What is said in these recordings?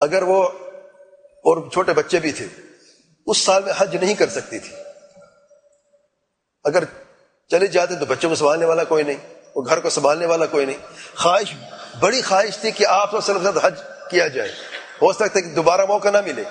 اگر وہ اور چھوٹے بچے بھی تھے اس سال میں حج نہیں کر سکتی تھی. اگر چلے جاتے تو بچوں کو سنبھالنے والا کوئی نہیں, وہ گھر کو سنبھالنے والا کوئی نہیں. خواہش, بڑی خواہش تھی کہ آپ صلی اللہ علیہ وسلم حج کیا جائے, ہو سکتا ہے کہ دوبارہ موقع نہ ملے,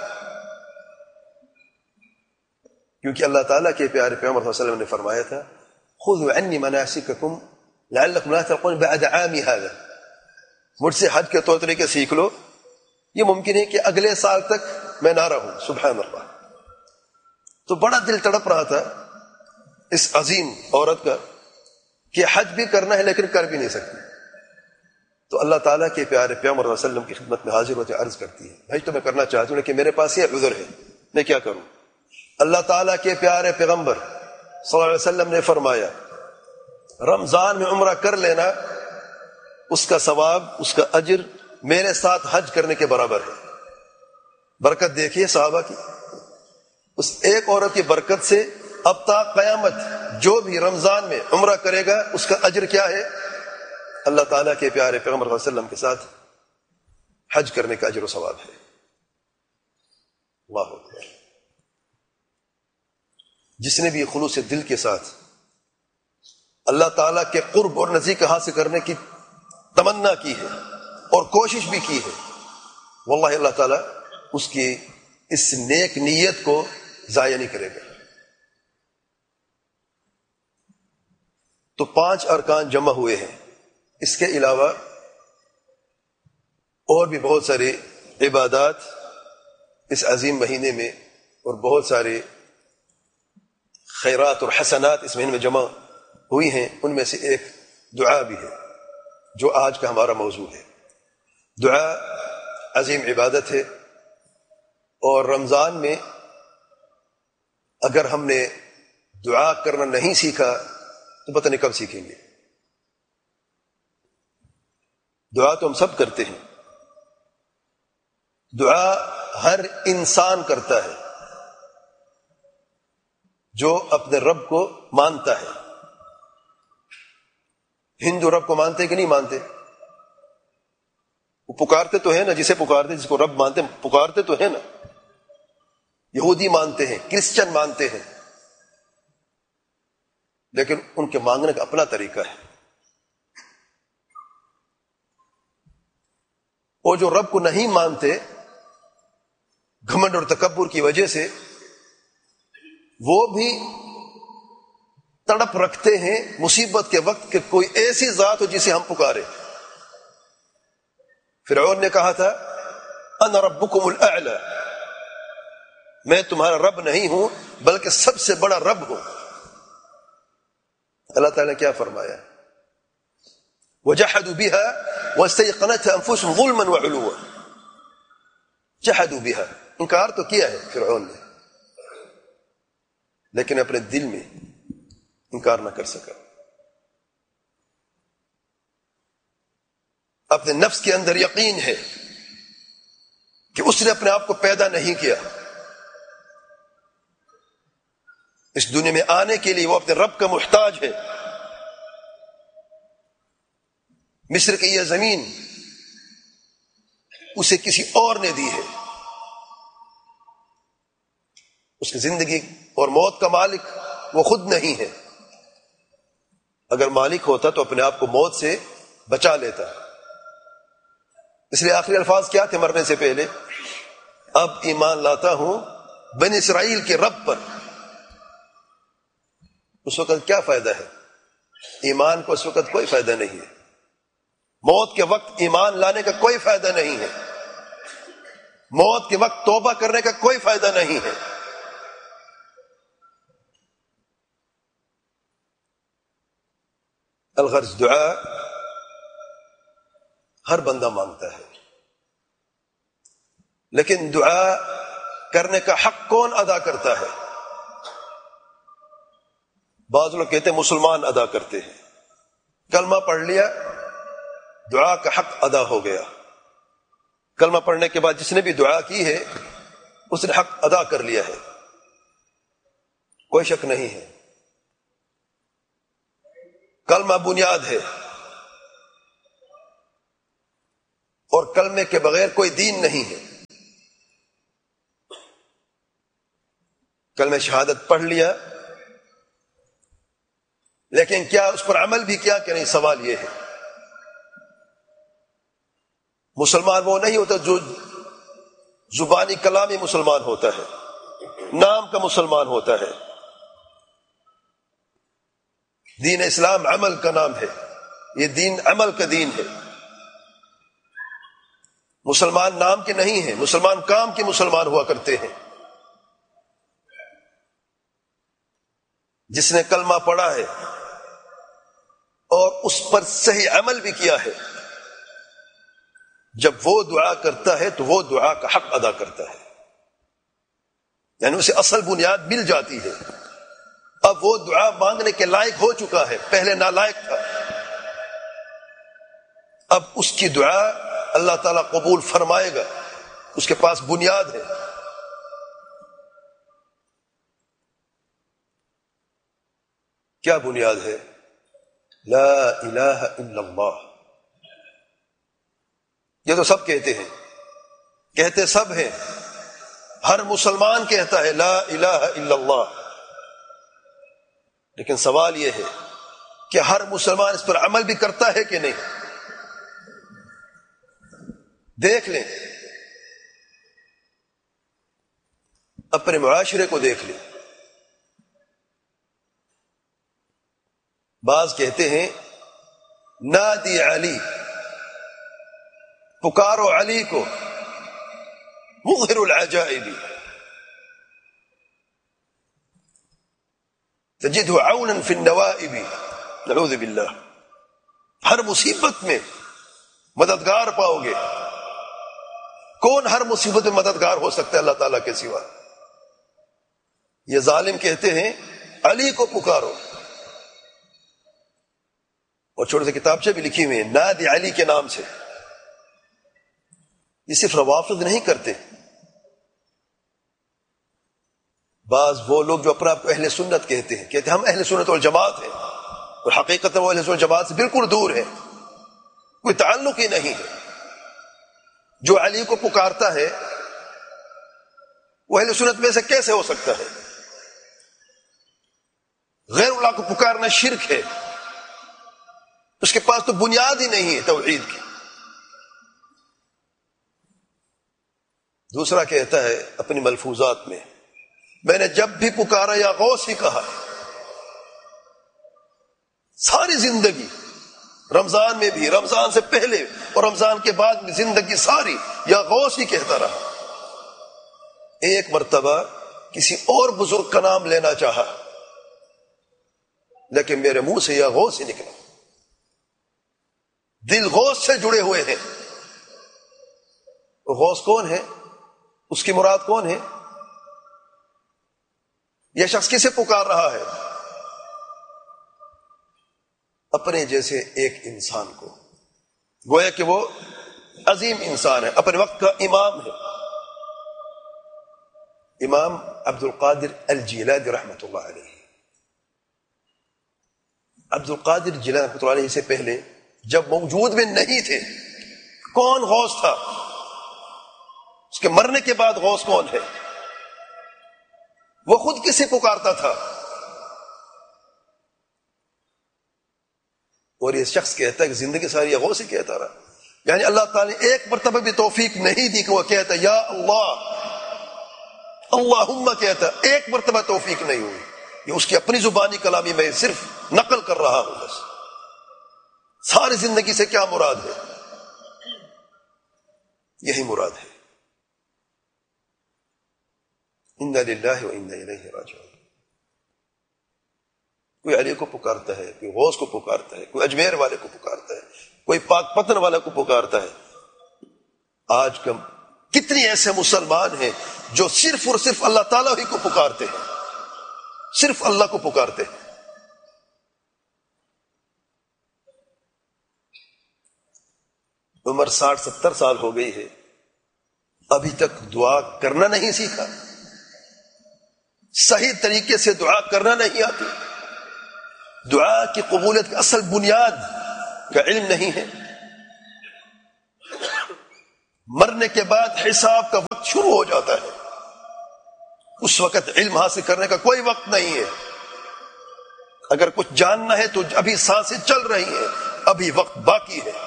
کیونکہ اللہ تعالیٰ کے پیارے پیغمبر صلی اللہ علیہ وسلم نے فرمایا تھا خذوا عنی مناسککم لعلکم لا تلقون بعد عامی هذا, مجھ سے حج کے طور طریقے سیکھ لو, یہ ممکن ہے کہ اگلے سال تک میں نہ رہوں. سبحان اللہ. تو بڑا دل تڑپ رہا تھا اس عظیم عورت کا کہ حج بھی کرنا ہے لیکن کر بھی نہیں سکتی. تو اللہ تعالیٰ کے پیارے پیغمبر صلی اللہ علیہ وسلم کی خدمت میں حاضر ہوتے عرض کرتی ہے حج تو میں کرنا چاہتی ہوں لیکن میرے پاس یہ عذر ہے, میں کیا کروں؟ اللہ تعالیٰ کے پیارے پیغمبر صلی اللہ علیہ وسلم نے فرمایا رمضان میں عمرہ کر لینا, اس کا ثواب, اس کا اجر میرے ساتھ حج کرنے کے برابر ہے. برکت دیکھیے صحابہ کی, اس ایک عورت کی برکت سے اب تا قیامت جو بھی رمضان میں عمرہ کرے گا اس کا اجر کیا ہے؟ اللہ تعالیٰ کے پیارے پیغمبر صلی اللہ علیہ وسلم کے ساتھ حج کرنے کا اجر و ثواب ہے. اللہ اکبر. جس نے بھی خلوص دل کے ساتھ اللہ تعالیٰ کے قرب اور نزدیک حاصل کرنے کی تمنا کی ہے اور کوشش بھی کی ہے, واللہ اللہ تعالیٰ اس کی اس نیک نیت کو ضائع نہیں کرے گا. تو 5 ارکان جمع ہوئے ہیں. اس کے علاوہ اور بھی بہت سارے عبادات اس عظیم مہینے میں اور بہت سارے خیرات اور حسنات اس مہینے میں جمع ہوئی ہیں. ان میں سے ایک دعا بھی ہے جو آج کا ہمارا موضوع ہے. دعا عظیم عبادت ہے اور رمضان میں اگر ہم نے دعا کرنا نہیں سیکھا تو پتہ نہیں کب سیکھیں گے. دعا تو ہم سب کرتے ہیں, دعا ہر انسان کرتا ہے جو اپنے رب کو مانتا ہے. ہندو رب کو مانتے کہ نہیں مانتے؟ وہ پکارتے تو ہے نا, جسے پکارتے, جس کو رب مانتے پکارتے تو ہے نا. یہودی مانتے ہیں, کرسچن مانتے ہیں, لیکن ان کے مانگنے کا اپنا طریقہ ہے. اور جو رب کو نہیں مانتے گھمنڈ اور تکبر کی وجہ سے, وہ بھی تڑپ رکھتے ہیں مصیبت کے وقت کہ کوئی ایسی ذات ہو جسے ہم پکارے. فرعون نے کہا تھا انا ربکم الاعلی, میں تمہارا رب نہیں ہوں بلکہ سب سے بڑا رب ہوں. اللہ تعالیٰ نے کیا فرمایا؟ وجحدوا بها واستيقنتها انفسهم ظلما وعلوا. جحدوا بها, انکار تو کیا ہے فرعون نے, لیکن اپنے دل میں انکار نہ کر سکا. اپنے نفس کے اندر یقین ہے کہ اس نے اپنے آپ کو پیدا نہیں کیا. اس دنیا میں آنے کے لیے وہ اپنے رب کا محتاج ہے. مصر کی یہ زمین اسے کسی اور نے دی ہے. اس کی زندگی اور موت کا مالک وہ خود نہیں ہے. اگر مالک ہوتا تو اپنے آپ کو موت سے بچا لیتا. اس لیے آخری الفاظ کیا تھے مرنے سے پہلے؟ اب ایمان لاتا ہوں بنی اسرائیل کے رب پر. اس وقت کیا فائدہ ہے؟ ایمان کو اس وقت کوئی فائدہ نہیں ہے. موت کے وقت ایمان لانے کا کوئی فائدہ نہیں ہے. موت کے وقت توبہ کرنے کا کوئی فائدہ نہیں ہے. الغرض دعا ہر بندہ مانگتا ہے, لیکن دعا کرنے کا حق کون ادا کرتا ہے؟ بعض لوگ کہتے ہیں مسلمان ادا کرتے ہیں. کلمہ پڑھ لیا, دعا کا حق ادا ہو گیا. کلمہ پڑھنے کے بعد جس نے بھی دعا کی ہے اس نے حق ادا کر لیا ہے, کوئی شک نہیں ہے. کلمہ بنیاد ہے اور کلمے کے بغیر کوئی دین نہیں ہے. کلمہ شہادت پڑھ لیا لیکن کیا اس پر عمل بھی کیا کہ نہیں؟ سوال یہ ہے. مسلمان وہ نہیں ہوتا جو زبانی کلامی مسلمان ہوتا ہے، نام کا مسلمان ہوتا ہے. دین اسلام عمل کا نام ہے، یہ دین عمل کا دین ہے. مسلمان نام کے نہیں ہیں، مسلمان کام کے مسلمان ہوا کرتے ہیں. جس نے کلمہ پڑھا ہے اور اس پر صحیح عمل بھی کیا ہے، جب وہ دعا کرتا ہے تو وہ دعا کا حق ادا کرتا ہے، یعنی اسے اصل بنیاد مل جاتی ہے. اب وہ دعا مانگنے کے لائق ہو چکا ہے، پہلے نالائق تھا. اب اس کی دعا اللہ تعالیٰ قبول فرمائے گا، اس کے پاس بنیاد ہے. کیا بنیاد ہے؟ لا الہ الا اللہ. یہ تو سب کہتے ہیں، کہتے سب ہیں، ہر مسلمان کہتا ہے لا الہ الا اللہ. لیکن سوال یہ ہے کہ ہر مسلمان اس پر عمل بھی کرتا ہے کہ نہیں؟ دیکھ لیں، اپنے معاشرے کو دیکھ لیں. بعض کہتے ہیں نادی علی، پکارو علی کو، مظہر العجائب، تجدہ عونا فی النوائب. نعوذ باللہ. ہر مصیبت میں مددگار پاؤ گے. کون ہر مصیبت میں مددگار ہو سکتا ہے اللہ تعالیٰ کے سوا؟ یہ ظالم کہتے ہیں علی کو پکارو، اور چھوٹے سے کتابچے بھی لکھی ہوئی ہیں نادی علی کے نام سے. یہ صرف روافض نہیں کرتے، بعض وہ لوگ جو اپنا اہل سنت کہتے ہیں ہم اہل سنت والجماعت ہیں، اور حقیقت وہ اہل سنت والجماعت سے بالکل دور ہے، کوئی تعلق ہی نہیں ہے. جو علی کو پکارتا ہے وہ اہل سنت میں سے کیسے ہو سکتا ہے؟ غیر اللہ کو پکارنا شرک ہے، اس کے پاس تو بنیاد ہی نہیں ہے توحید کی. دوسرا کہتا ہے اپنی ملفوظات میں نے جب بھی پکارا یا غوث ہی کہا. ساری زندگی، رمضان میں بھی، رمضان سے پہلے اور رمضان کے بعد میں زندگی ساری یا غوث ہی کہتا رہا. ایک مرتبہ کسی اور بزرگ کا نام لینا چاہا لیکن میرے منہ سے یا غوث ہی نکلا. دل غوث سے جڑے ہوئے ہیں. غوث کون ہے؟ اس کی مراد کون ہے؟ یہ شخص کسے پکار رہا ہے؟ اپنے جیسے ایک انسان کو، گویا کہ وہ عظیم انسان ہے، اپنے وقت کا امام ہے. امام عبد القادر الجیلانی رحمۃ اللہ علیہ. عبد القادر جیلانی رحمۃ اللہ علیہ سے پہلے جب موجود میں نہیں تھے، کون غوث تھا؟ اس کے مرنے کے بعد غوث کون ہے؟ وہ خود کسے پکارتا تھا؟ اور یہ شخص کہتا ہے کہ زندگی ساری یہ غوث ہی کہتا رہا. یعنی اللہ تعالی نے ایک مرتبہ بھی توفیق نہیں دی کہ وہ کہتا یا اللہ اللہم کہتا. ایک مرتبہ توفیق نہیں ہوئی. یہ اس کی اپنی زبانی کلامی میں صرف نقل کر رہا ہوں بس. ساری زندگی سے کیا مراد ہے؟ یہی مراد ہے. انا للہ و انا الیہ راجعون. کوئی علی کو پکارتا ہے، کوئی غوث کو پکارتا ہے، کوئی اجمیر والے کو پکارتا ہے، کوئی پاک پتن والے کو پکارتا ہے. آج کل کتنی ایسے مسلمان ہیں جو صرف اور صرف اللہ تعالیٰ ہی کو پکارتے ہیں، صرف اللہ کو پکارتے ہیں. عمر 60-70 سال ہو گئی ہے، ابھی تک دعا کرنا نہیں سیکھا، صحیح طریقے سے دعا کرنا نہیں آتی، دعا کی قبولیت کی اصل بنیاد کا علم نہیں ہے. مرنے کے بعد حساب کا وقت شروع ہو جاتا ہے. اس وقت علم حاصل کرنے کا کوئی وقت نہیں ہے. اگر کچھ جاننا ہے تو ابھی سانسیں چل رہی ہیں، ابھی وقت باقی ہے.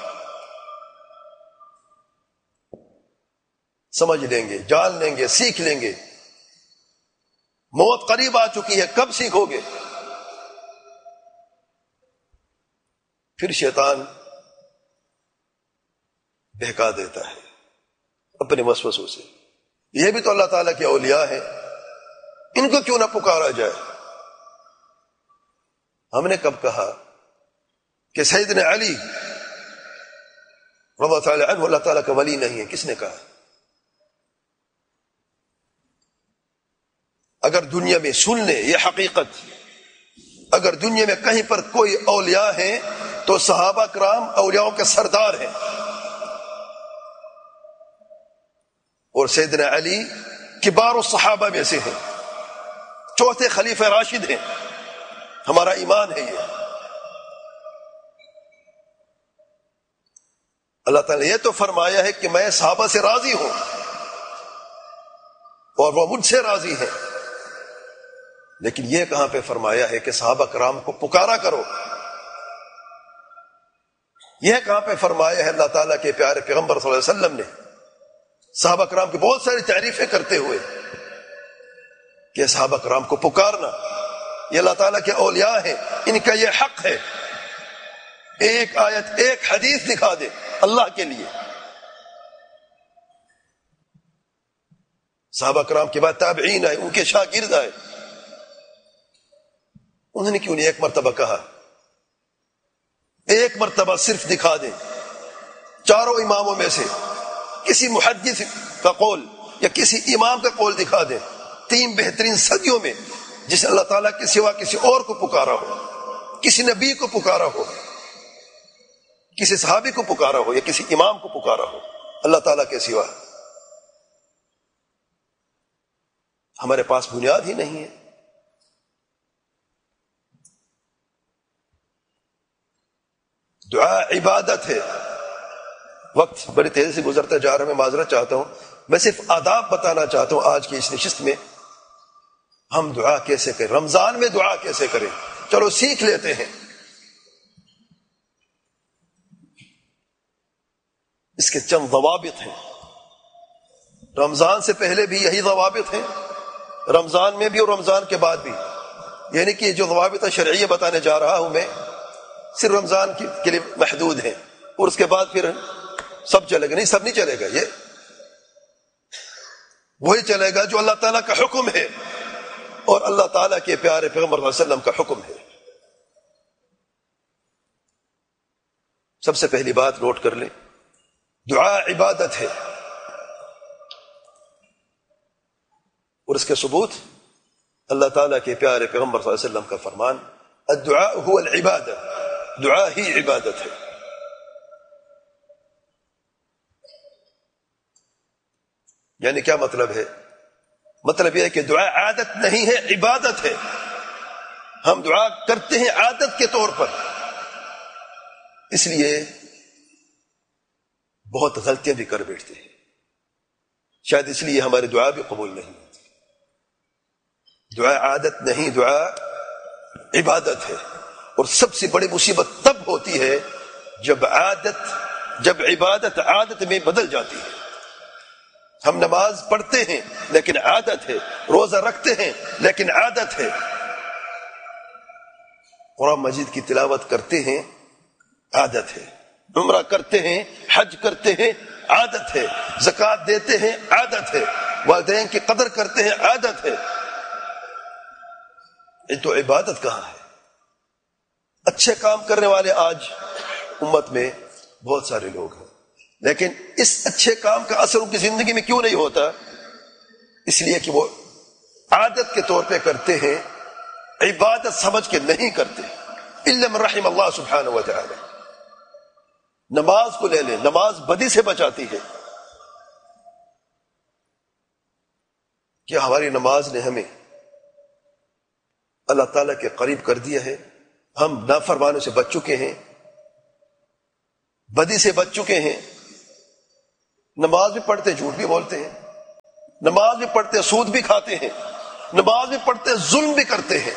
سمجھ لیں گے، جان لیں گے، سیکھ لیں گے. موت قریب آ چکی ہے، کب سیکھو گے؟ پھر شیطان بہکا دیتا ہے اپنے وسوسوں سے. یہ بھی تو اللہ تعالیٰ کے اولیاء ہیں، ان کو کیوں نہ پکارا جائے؟ ہم نے کب کہا کہ سیدنا علی رضی اللہ تعالیٰ عنہ اللہ تعالیٰ کا ولی نہیں ہے؟ کس نے کہا؟ اگر دنیا میں سن لیں یہ حقیقت، اگر دنیا میں کہیں پر کوئی اولیاء ہیں تو صحابہ کرام اولیاء کے سردار ہیں، اور سیدنا علی کبار الصحابہ میں سے ہیں، چوتھے خلیفہ راشد ہیں. ہمارا ایمان ہے یہ. اللہ تعالیٰ نے یہ تو فرمایا ہے کہ میں صحابہ سے راضی ہوں اور وہ مجھ سے راضی ہیں، لیکن یہ کہاں پہ فرمایا ہے کہ صحابہ کرام کو پکارا کرو؟ یہ کہاں پہ فرمایا ہے اللہ تعالیٰ کے پیارے پیغمبر صلی اللہ علیہ وسلم نے صحابہ کرام کی بہت ساری تعریفیں کرتے ہوئے کہ صحابہ کرام کو پکارنا یہ اللہ تعالیٰ کے اولیاء ہیں، ان کا یہ حق ہے. ایک آیت ایک حدیث دکھا دے اللہ کے لیے. صحابہ کرام کے بعد تابعین آئے، ان کے شاگرد آئے، انہوں نے کیوں نہیں ایک مرتبہ کہا؟ ایک مرتبہ صرف دکھا دیں. چاروں اماموں میں سے کسی محدث کا قول یا کسی امام کا قول دکھا دیں 3 بہترین صدیوں میں جس نے اللہ تعالیٰ کے سوا کسی اور کو پکارا ہو، کسی نبی کو پکارا ہو، کسی صحابی کو پکارا ہو یا کسی امام کو پکارا ہو اللہ تعالیٰ کے سوا. ہمارے پاس بنیاد ہی نہیں ہے. دعا عبادت ہے. وقت بڑی تیزی سے گزرتا جا رہا ہے، میں معذرت چاہتا ہوں. میں صرف آداب بتانا چاہتا ہوں آج کی اس نشست میں. ہم دعا کیسے کریں، رمضان میں دعا کیسے کریں، چلو سیکھ لیتے ہیں. اس کے چند ضوابط ہیں. رمضان سے پہلے بھی یہی ضوابط ہیں، رمضان میں بھی اور رمضان کے بعد بھی. یعنی کہ جو ضوابط شرعیہ بتانے جا رہا ہوں میں صرف رمضان کے لیے محدود ہیں، اور اس کے بعد پھر سب چلے گا. نہیں، سب نہیں چلے گا. یہ وہی چلے گا جو اللہ تعالیٰ کا حکم ہے اور اللہ تعالیٰ کے پیارے پیغمبر صلی اللہ علیہ وسلم کا حکم ہے. سب سے پہلی بات نوٹ کر لیں، دعا عبادت ہے، اور اس کے ثبوت اللہ تعالیٰ کے پیارے پیغمبر صلی اللہ علیہ وسلم کا فرمان الدعاء هو العبادہ، دعا ہی عبادت ہے. یعنی کیا مطلب ہے؟ مطلب یہ ہے کہ دعا عادت نہیں ہے، عبادت ہے. ہم دعا کرتے ہیں عادت کے طور پر، اس لیے بہت غلطیاں بھی کر بیٹھتے ہیں. شاید اس لیے ہماری دعا بھی قبول نہیں ہوتی. دعا عادت نہیں، دعا عبادت ہے. اور سب سے بڑی مصیبت تب ہوتی ہے جب عبادت عادت میں بدل جاتی ہے. ہم نماز پڑھتے ہیں لیکن عادت ہے، روزہ رکھتے ہیں لیکن عادت ہے، قرآن مجید کی تلاوت کرتے ہیں عادت ہے، عمرہ کرتے ہیں، حج کرتے ہیں عادت ہے، زکوٰۃ دیتے ہیں عادت ہے، والدین کی قدر کرتے ہیں عادت ہے. یہ تو عبادت کہاں ہے؟ اچھے کام کرنے والے آج امت میں بہت سارے لوگ ہیں، لیکن اس اچھے کام کا اثر ان کی زندگی میں کیوں نہیں ہوتا؟ اس لیے کہ وہ عادت کے طور پہ کرتے ہیں، عبادت سمجھ کے نہیں کرتے. الا من رحم اللہ سبحانہ و تعالی. نماز کو لے لیں، نماز بدی سے بچاتی ہے. کیا ہماری نماز نے ہمیں اللہ تعالیٰ کے قریب کر دیا ہے؟ ہم نافرمانوں سے بچ چکے ہیں، بدی سے بچ چکے ہیں. نماز بھی پڑھتے جھوٹ بھی بولتے ہیں، نماز بھی پڑھتے سود بھی کھاتے ہیں، نماز بھی پڑھتے ہیں، ظلم بھی کرتے ہیں.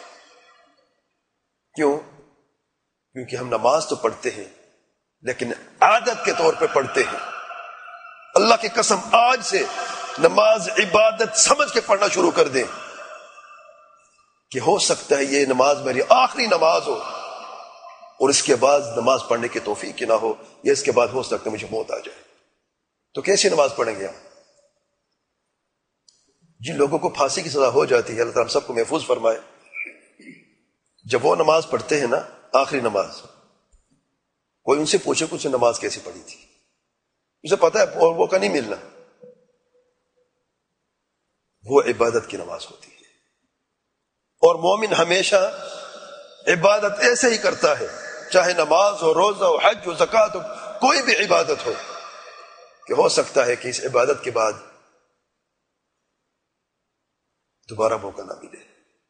کیوں؟ کیونکہ ہم نماز تو پڑھتے ہیں لیکن عادت کے طور پہ پڑھتے ہیں. اللہ کی قسم آج سے نماز عبادت سمجھ کے پڑھنا شروع کر دیں کہ ہو سکتا ہے یہ نماز میری آخری نماز ہو اور اس کے بعد نماز پڑھنے کی توفیق نہ ہو، یا اس کے بعد ہو سکتا ہے مجھے موت آ جائے. تو کیسی نماز پڑھیں گے ہم؟ جن لوگوں کو پھانسی کی سزا ہو جاتی ہے، اللہ تعالیٰ ہم سب کو محفوظ فرمائے، جب وہ نماز پڑھتے ہیں نا آخری نماز، کوئی ان سے پوچھے کچھ نماز کیسی پڑھی تھی، اسے پتا ہے اور وہ کا نہیں ملنا. وہ عبادت کی نماز ہوتی ہے. اور مومن ہمیشہ عبادت ایسے ہی کرتا ہے، چاہے نماز ہو، روزہ ہو، حج ہو، زکوٰۃ ہو، کوئی بھی عبادت ہو، کہ ہو سکتا ہے کہ اس عبادت کے بعد دوبارہ موقع نہ ملے.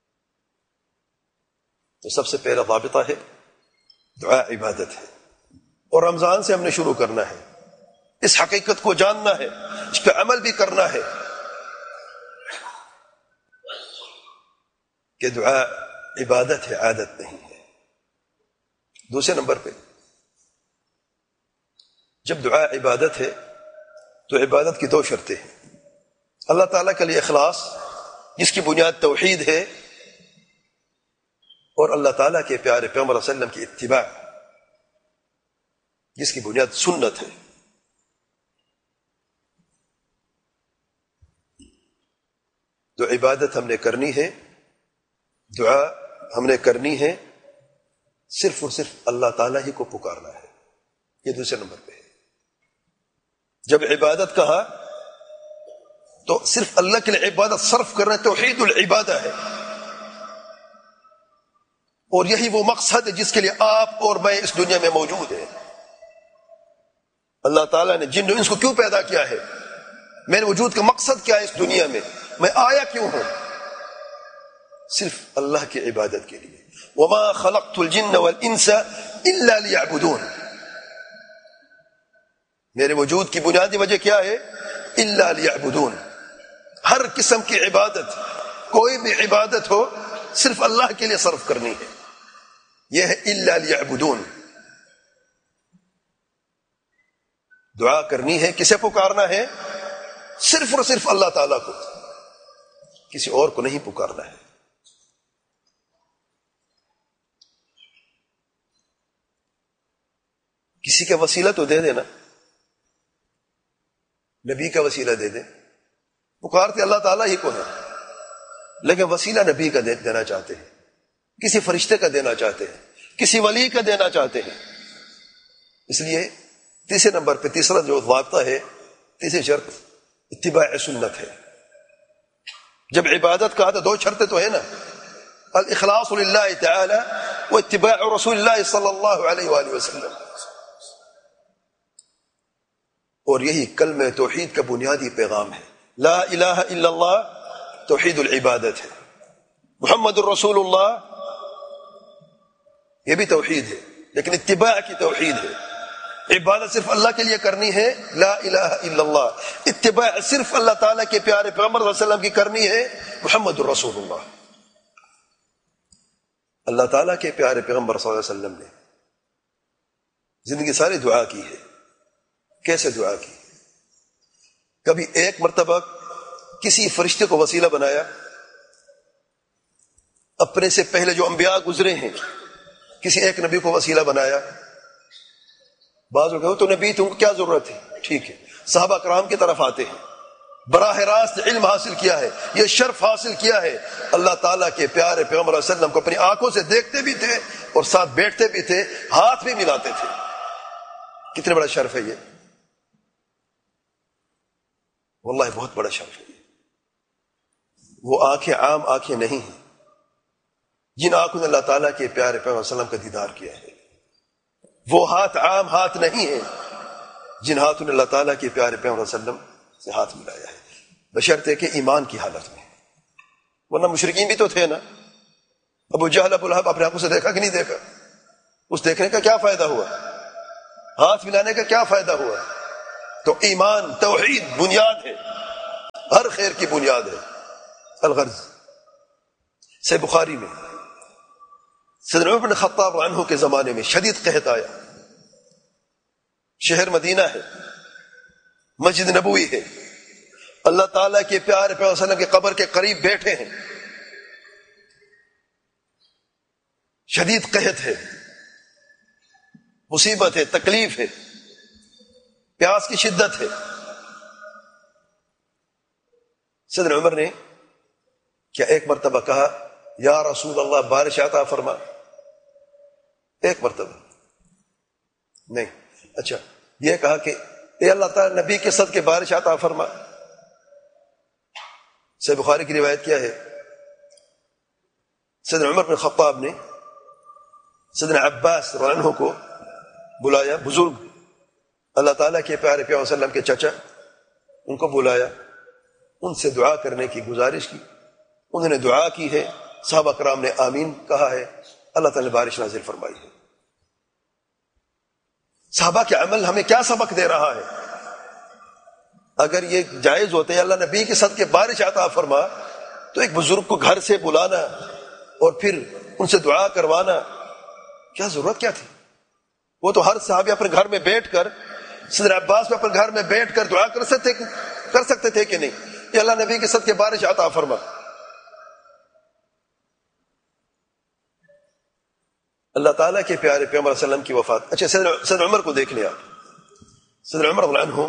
تو سب سے پہلا ضابطہ ہے دعا عبادت ہے، اور رمضان سے ہم نے شروع کرنا ہے. اس حقیقت کو جاننا ہے، اس پہ عمل بھی کرنا ہے کہ دعا عبادت ہے، عادت نہیں ہے. دوسرے نمبر پہ جب دعا عبادت ہے تو عبادت کی دو شرطیں ہیں. اللہ تعالیٰ کے لیے اخلاص جس کی بنیاد توحید ہے، اور اللہ تعالیٰ کے پیارے پیغمبر صلی اللہ علیہ وسلم کی اتباع جس کی بنیاد سنت ہے. تو عبادت ہم نے کرنی ہے، دعا ہم نے کرنی ہے، صرف اور صرف اللہ تعالیٰ ہی کو پکارنا ہے. یہ دوسرے نمبر پہ ہے. جب عبادت کہا تو صرف اللہ کے لیے عبادت صرف کرنا توحید العبادہ ہے، اور یہی وہ مقصد ہے جس کے لیے آپ اور میں اس دنیا میں موجود ہیں. اللہ تعالیٰ نے جن انس کو کیوں پیدا کیا ہے، میرے وجود کا مقصد کیا ہے اس دنیا میں، میں آیا کیوں ہوں؟ صرف اللہ کی عبادت کے لیے. وما خلقت الجن والانس الا ليعبدون. میرے وجود کی بنیادی وجہ کیا ہے؟ الا ليعبدون. ہر قسم کی عبادت، کوئی بھی عبادت ہو، صرف اللہ کے لیے صرف کرنی ہے. یہ ہے الا ليعبدون. دعا کرنی ہے، کسے پکارنا ہے؟ صرف اور صرف اللہ تعالیٰ کو، کسی اور کو نہیں پکارنا ہے. کسی کا وسیلہ تو دے دینا، نبی کا وسیلہ دے دیں. پکارتے اللہ تعالیٰ ہی کو ہے، لیکن وسیلہ نبی کا دینا چاہتے ہیں، کسی فرشتے کا دینا چاہتے ہیں، کسی ولی کا دینا چاہتے ہیں. اس لیے تیسرے نمبر پہ تیسرا جو ضابطہ ہے، تیسری شرط اتباع سنت ہے. جب عبادت کہا تو دو شرطیں تو ہے نا، الاخلاص للہ تعالی و اتباع رسول اللہ صلی اللہ علیہ وآلہ وسلم. اور یہی کلمہ توحید کا بنیادی پیغام ہے. لا الہ الا اللہ توحید العبادت ہے، محمد الرسول اللہ یہ بھی توحید ہے، لیکن اتباع کی توحید ہے. عبادت صرف اللہ کے لیے کرنی ہے، لا الہ الا اللہ. اتباع صرف اللہ تعالیٰ کے پیارے پیغمبر صلی اللہ علیہ وسلم کی کرنی ہے، محمد الرسول اللہ. اللہ تعالیٰ کے پیارے پیغمبر صلی اللہ علیہ وسلم نے زندگی ساری دعا کی ہے. کیسے دعا کی؟ کبھی ایک مرتبہ کسی فرشتے کو وسیلہ بنایا، اپنے سے پہلے جو انبیاء گزرے ہیں کسی ایک نبی کو وسیلہ بنایا. بعض لوگ تو نبی تم کو کیا ضرورت ہے، ٹھیک ہے. صحابہ کرام کی طرف آتے ہیں، براہ راست علم حاصل کیا ہے، یہ شرف حاصل کیا ہے. اللہ تعالیٰ کے پیارے پیغمبر صلی اللہ علیہ وسلم کو اپنی آنکھوں سے دیکھتے بھی تھے اور ساتھ بیٹھتے بھی تھے، ہاتھ بھی ملاتے تھے. کتنے بڑا شرف ہے یہ، واللہ بہت بڑا شرف ہے. وہ آنکھیں عام آنکھیں نہیں ہیں جن آنکھوں نے اللہ تعالیٰ کے پیارے پیغمبر صلی اللہ علیہ وسلم کا دیدار کیا ہے. وہ ہاتھ عام ہاتھ نہیں ہیں جن ہاتھوں نے اللہ تعالیٰ کے پیارے پیغمبر صلی اللہ علیہ وسلم سے ہاتھ ملایا ہے، بشرطے کہ ایمان کی حالت میں. ورنہ مشرکین بھی تو تھے نا. ابو جہل ابو لہب اپنے آنکھوں سے دیکھا کہ نہیں دیکھا؟ اس دیکھنے کا کیا فائدہ ہوا؟ ہاتھ ملانے کا کیا فائدہ ہوا؟ تو ایمان توحید بنیاد ہے، ہر خیر کی بنیاد ہے. الغرض صحیح بخاری میں سیدنا عمر بن خطاب عنہ کے زمانے میں شدید قحط آیا. شہر مدینہ ہے, مسجد نبوی ہے, اللہ تعالیٰ کے پیارے پیغمبر صلی اللہ علیہ وسلم کے قبر کے قریب بیٹھے ہیں, شدید قحط ہے, مصیبت ہے, تکلیف ہے, پیاس کی شدت ہے. سیدنا عمر نے کیا ایک مرتبہ کہا یا رسول اللہ بارش عطا فرما؟ ایک مرتبہ نہیں, اچھا یہ کہا کہ اے اللہ تعالی نبی کے صدقے بارش عطا فرما. صحیح بخاری کی روایت کیا ہے, سیدنا عمر بن خطاب نے سیدنا عباس رضی اللہ عنہ کو بلایا, بزرگ اللہ تعالیٰ کے پیارے پیغمبر صلی اللہ علیہ وسلم کے چچا, ان کو بلایا, ان سے دعا کرنے کی گزارش کی. انہوں نے دعا کی ہے, صحابہ کرام نے آمین کہا ہے, اللہ تعالیٰ نے بارش نازل فرمائی ہے. صحابہ کے عمل ہمیں کیا سبق دے رہا ہے؟ اگر یہ جائز ہوتے اللہ نبی کے صدقے بارش عطا فرما تو ایک بزرگ کو گھر سے بلانا اور پھر ان سے دعا کروانا کیا ضرورت کیا تھی؟ وہ تو ہر صحابی اپنے گھر میں بیٹھ کر, سیدنا عباس میں اپنے گھر میں بیٹھ کر دعا کر سکتے تھے کہ نہیں کہ اللہ نبی کے صدقے بارش عطا فرما. اللہ تعالیٰ کے پیارے پیغمبر صلی اللہ علیہ وسلم کی وفات. اچھا سیدنا عمر کو دیکھ لیا. سیدنا عمر رضی اللہ عنہ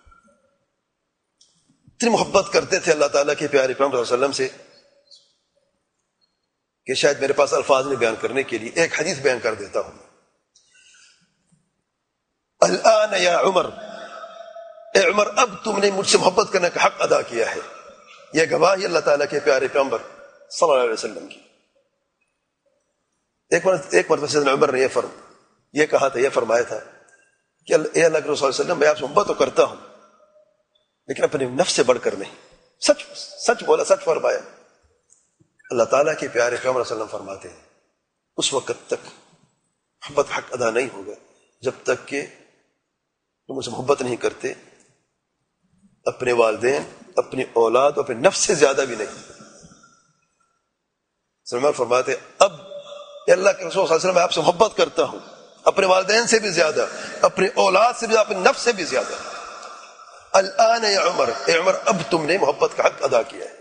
اتنی محبت کرتے تھے اللہ تعالیٰ کے پیارے پیغمبر صلی اللہ علیہ وسلم سے کہ شاید میرے پاس الفاظ نہیں بیان کرنے کے لیے, ایک حدیث بیان کر دیتا ہوں. الآن یا عمر, اے عمر اب تم نے مجھ سے محبت کرنے کا حق ادا کیا ہے. یہ گواہی اللہ تعالیٰ کے پیارے پیغمبر صلی اللہ علیہ وسلم کی. ایک مرتبہ سیدنا عمر نے یہ کہا تھا, یہ فرمایا تھا کہ اے اللہ کے رسول صلی اللہ علیہ وسلم, میں آپ سے محبت تو کرتا ہوں لیکن اپنے نفس سے بڑھ کر نہیں. سچ بولا, سچ فرمایا. اللہ تعالیٰ کے پیارے پیغمبر صلی اللہ علیہ وسلم فرماتے ہیں اس وقت تک محبت حق ادا نہیں ہوگا جب تک کہ تم مجھ سے محبت نہیں کرتے اپنے والدین, اپنی اولاد, اپنے نفس سے زیادہ بھی نہیں. سلمان فرماتے اب اللہ کے رسول صلی اللہ علیہ وسلم میں آپ سے محبت کرتا ہوں, اپنے والدین سے بھی زیادہ, اپنے اولاد سے بھی, اپنے نفس سے بھی زیادہ. الآن یا عمر, اے عمر اب تم نے محبت کا حق ادا کیا ہے.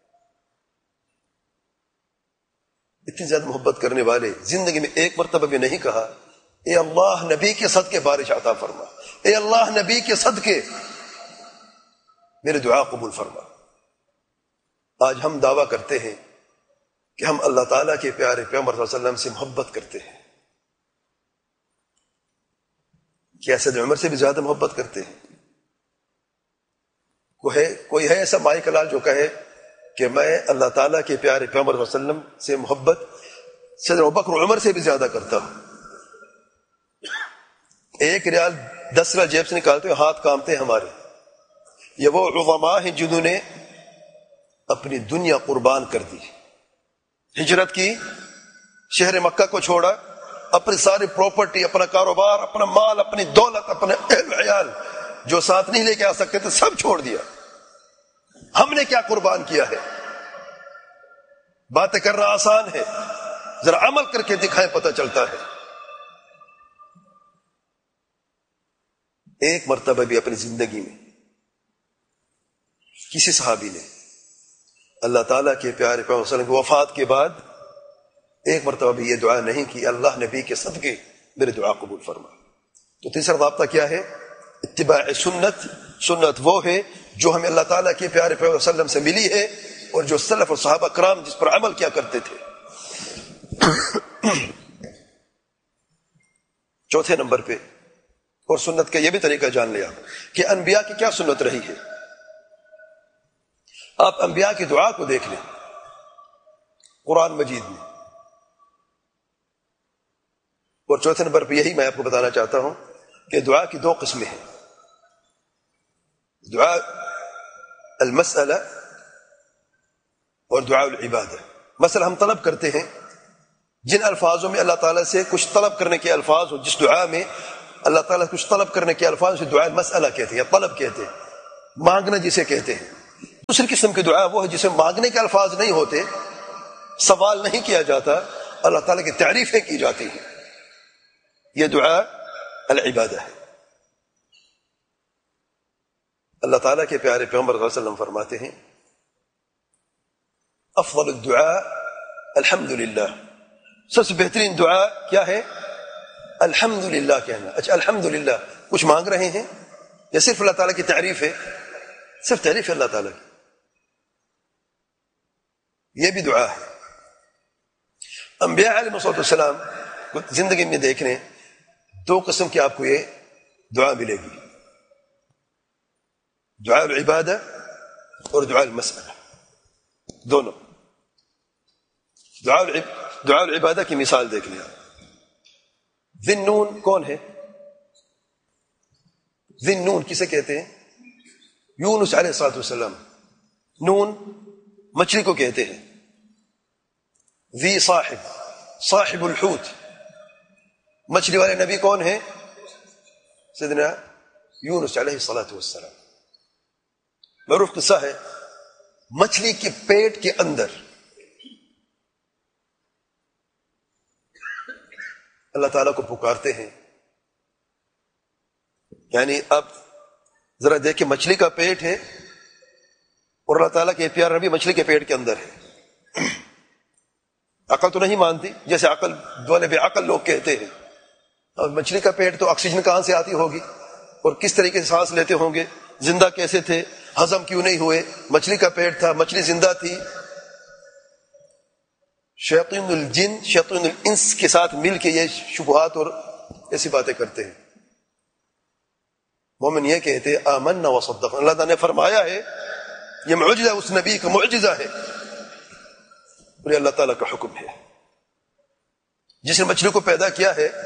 اتنی زیادہ محبت کرنے والے زندگی میں ایک مرتبہ بھی نہیں کہا اے اللہ نبی کے صدقے بارش عطا فرما, اے اللہ نبی کے صدقے میرے دعا قبول فرما. آج ہم دعویٰ کرتے ہیں کہ ہم اللہ تعالیٰ کے پیارے پیغمبر صلی اللہ علیہ وسلم سے محبت کرتے ہیں. کیا سیدنا عمر سے بھی زیادہ محبت کرتے ہیں؟ کوئی ہے ایسا مائی کلال جو کہے کہ میں اللہ تعالیٰ کے پیارے پیغمبر صلی اللہ علیہ وسلم سے محبت سیدنا ابوبکر اور عمر سے بھی زیادہ کرتا ہوں؟ 1 ریال 10 ریال جیب سے نکالتے ہوئے ہاتھ کامتے ہیں ہمارے. یہ وہ عظماء ہیں جنہوں نے اپنی دنیا قربان کر دی, ہجرت کی, شہر مکہ کو چھوڑا, اپنی ساری پراپرٹی, اپنا کاروبار, اپنا مال, اپنی دولت, اپنے اہل عیال جو ساتھ نہیں لے کے آ سکتے تھے سب چھوڑ دیا. ہم نے کیا قربان کیا ہے؟ باتیں کرنا آسان ہے, ذرا عمل کر کے دکھائیں پتہ چلتا ہے. ایک مرتبہ بھی اپنی زندگی میں کسی صحابی نے اللہ تعالیٰ کے پیارے پیغمبر صلی اللہ علیہ وسلم کی وفات کے بعد ایک مرتبہ بھی یہ دعا نہیں کی اللہ نبی کے صدقے میرے دعا قبول فرما. تو تیسرا ضابطہ کیا ہے؟ اتباع سنت. سنت وہ ہے جو ہمیں اللہ تعالیٰ کے پیارے پیغمبر صلی اللہ علیہ وسلم سے ملی ہے اور جو سلف اور صحابہ کرام جس پر عمل کیا کرتے تھے. چوتھے نمبر پہ اور سنت کا یہ بھی طریقہ جان لیا کہ انبیاء کی کیا سنت رہی ہے. آپ انبیاء کی دعا کو دیکھ لیں قرآن مجید میں. اور چوتھے نمبر پہ یہی میں آپ کو بتانا چاہتا ہوں کہ دعا کی 2 قسمیں ہیں. دعا المسئلہ اور دعا العبادہ. مثلا ہم طلب کرتے ہیں جن الفاظوں میں اللہ تعالیٰ سے کچھ طلب کرنے کے الفاظ ہو, جس دعا میں اللہ تعالیٰ سے کچھ طلب کرنے کے الفاظ سے دعا المسئلہ کہتے ہیں یا طلب کہتے ہیں, مانگنا جسے کہتے ہیں. دوسری قسم کی دعا وہ ہے جسے مانگنے کے الفاظ نہیں ہوتے، سوال نہیں کیا جاتا، اللہ تعالیٰ کی تعریفیں کی جاتی ہیں، یہ دعا العبادہ ہے۔ اللہ تعالیٰ کے پیارے پیغمبر صلی اللہ علیہ وسلم فرماتے ہیں افضل الدعاء الحمدللہ، سب سے بہترین دعا کیا ہے؟ الحمدللہ کہنا۔ اچھا الحمدللہ کچھ مانگ رہے ہیں یا صرف اللہ تعالیٰ کی تعریف ہے؟ صرف تعریف ہے اللہ تعالیٰ کی، یہ بھی دعا ہے۔ انبیاء علیہ السلام کو زندگی میں دیکھ لیں، دو قسم کی آپ کو یہ دعا ملے گی، دعاء العبادہ اور دعاء المسئلہ، دونوں۔ دعاء العبادہ کی مثال دیکھ لیں، ذی النون کون ہے؟ ذی النون کسے کہتے ہیں؟ یونس علیہ السلام، نون مچھلی کو کہتے ہیں، ذی صاحب الحوت، مچھلی والے نبی کون ہیں؟ سیدنا یونس علیہ السلام۔ معروف قصہ ہے، مچھلی کے پیٹ کے اندر اللہ تعالیٰ کو پکارتے ہیں، یعنی اب ذرا دیکھیں مچھلی کا پیٹ ہے اور اللہ تعالیٰ کے پیارا نبی مچھلی کے پیٹ کے اندر ہے، عقل تو نہیں مانتی، جیسے عقل والے بے عقل لوگ کہتے ہیں اب مچھلی کا پیٹ تو آکسیجن کہاں سے آتی ہوگی اور کس طریقے سے سانس لیتے ہوں گے، زندہ کیسے تھے، ہضم کیوں نہیں ہوئے، مچھلی کا پیٹ تھا، مچھلی زندہ تھی۔ شیاطین الجن شیاطین الانس کے ساتھ مل کے یہ شبہات اور ایسی باتیں کرتے ہیں۔ مومن یہ کہتے ہیں آمنا وصدقنا، اللہ تعالیٰ نے فرمایا ہے، یہ معجزہ اس نبی کا معجزہ ہے اور یہ اللہ تعالیٰ کا حکم ہے۔ جس نے مچھلی کو پیدا کیا ہے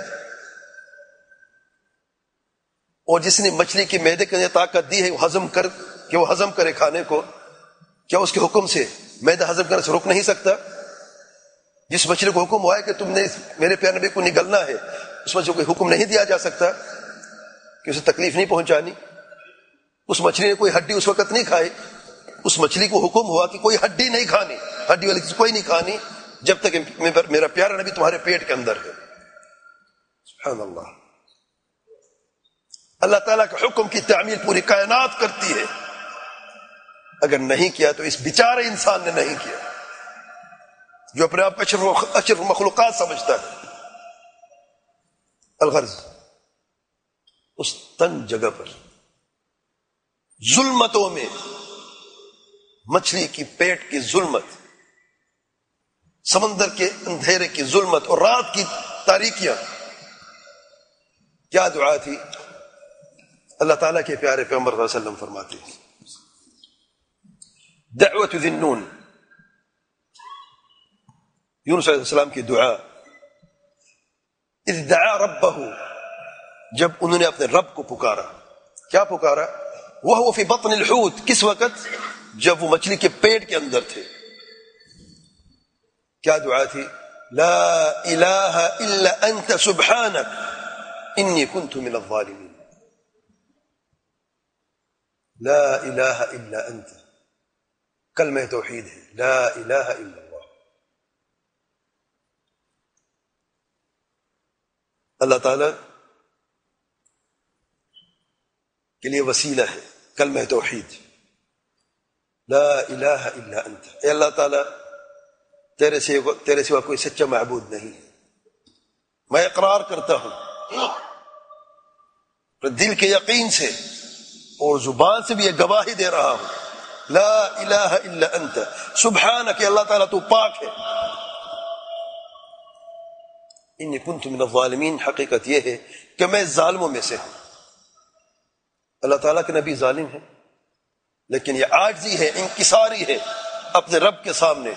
اور جس نے مچھلی کے معدے کے اندر طاقت دی ہے وہ ہضم کرے کھانے کو، کیا اس کے حکم سے معدہ ہضم کرنے سے رک نہیں سکتا؟ جس مچھلی کو حکم ہوا ہے کہ تم نے میرے پیارے نبی کو نگلنا ہے، اس مچھلی کو حکم نہیں دیا جا سکتا کہ اسے تکلیف نہیں پہنچانی؟ اس مچھلی نے کوئی ہڈی اس وقت نہیں کھائی، اس مچھلی کو حکم ہوا کہ کوئی ہڈی نہیں کھانی، ہڈی والی چیز کوئی نہیں کھانی جب تک میرا پیارا نبی تمہارے پیٹ کے اندر ہے۔ سبحان اللہ، اللہ تعالیٰ کے حکم کی تعمیل پوری کائنات کرتی ہے، اگر نہیں کیا تو اس بیچارے انسان نے نہیں کیا جو اپنے آپ کو اشرف مخلوقات سمجھتا ہے۔ الغرض اس تنگ جگہ پر ظلمتوں میں، مچھلی کی پیٹ کی ظلمت، سمندر کے اندھیرے کی ظلمت اور رات کی تاریکیاں، کیا دعا تھی؟ اللہ تعالیٰ کے پیارے پیغمبر صلی اللہ علیہ وسلم فرماتے ہیں دعوت ذی النون، یونس علیہ السلام کی دعا، اذ دعا ربہ، جب انہوں نے اپنے رب کو پکارا، کیا پکارا؟ وہو فی بطن الحوت، کس وقت؟ جب وہ مچھلی کے پیٹ کے اندر تھے۔ کیا دعا تھی؟ لا الہ الا انت سبحانک انی کنت من الظالمین، لا الہ الا انت، کلمہ توحید ہے، لا الہ الا اللہ۔ اللہ تعالیٰ کے لیے وسیلہ ہے کلمہ توحید، لا الہ الا انت، اے اللہ تعالیٰ تیرے سوا کوئی سچا معبود نہیں ہے، میں اقرار کرتا ہوں دل کے یقین سے اور زبان سے بھی یہ گواہی دے رہا ہوں، لا الہ الا انت سبحانک، اللہ تعالیٰ تو پاک ہے، انی کنت من الظالمین، حقیقت یہ ہے کہ میں ظالموں میں سے ہوں۔ اللہ تعالیٰ کے نبی ظالم ہے، لیکن یہ عاجزی ہے، انکساری ہے اپنے رب کے سامنے،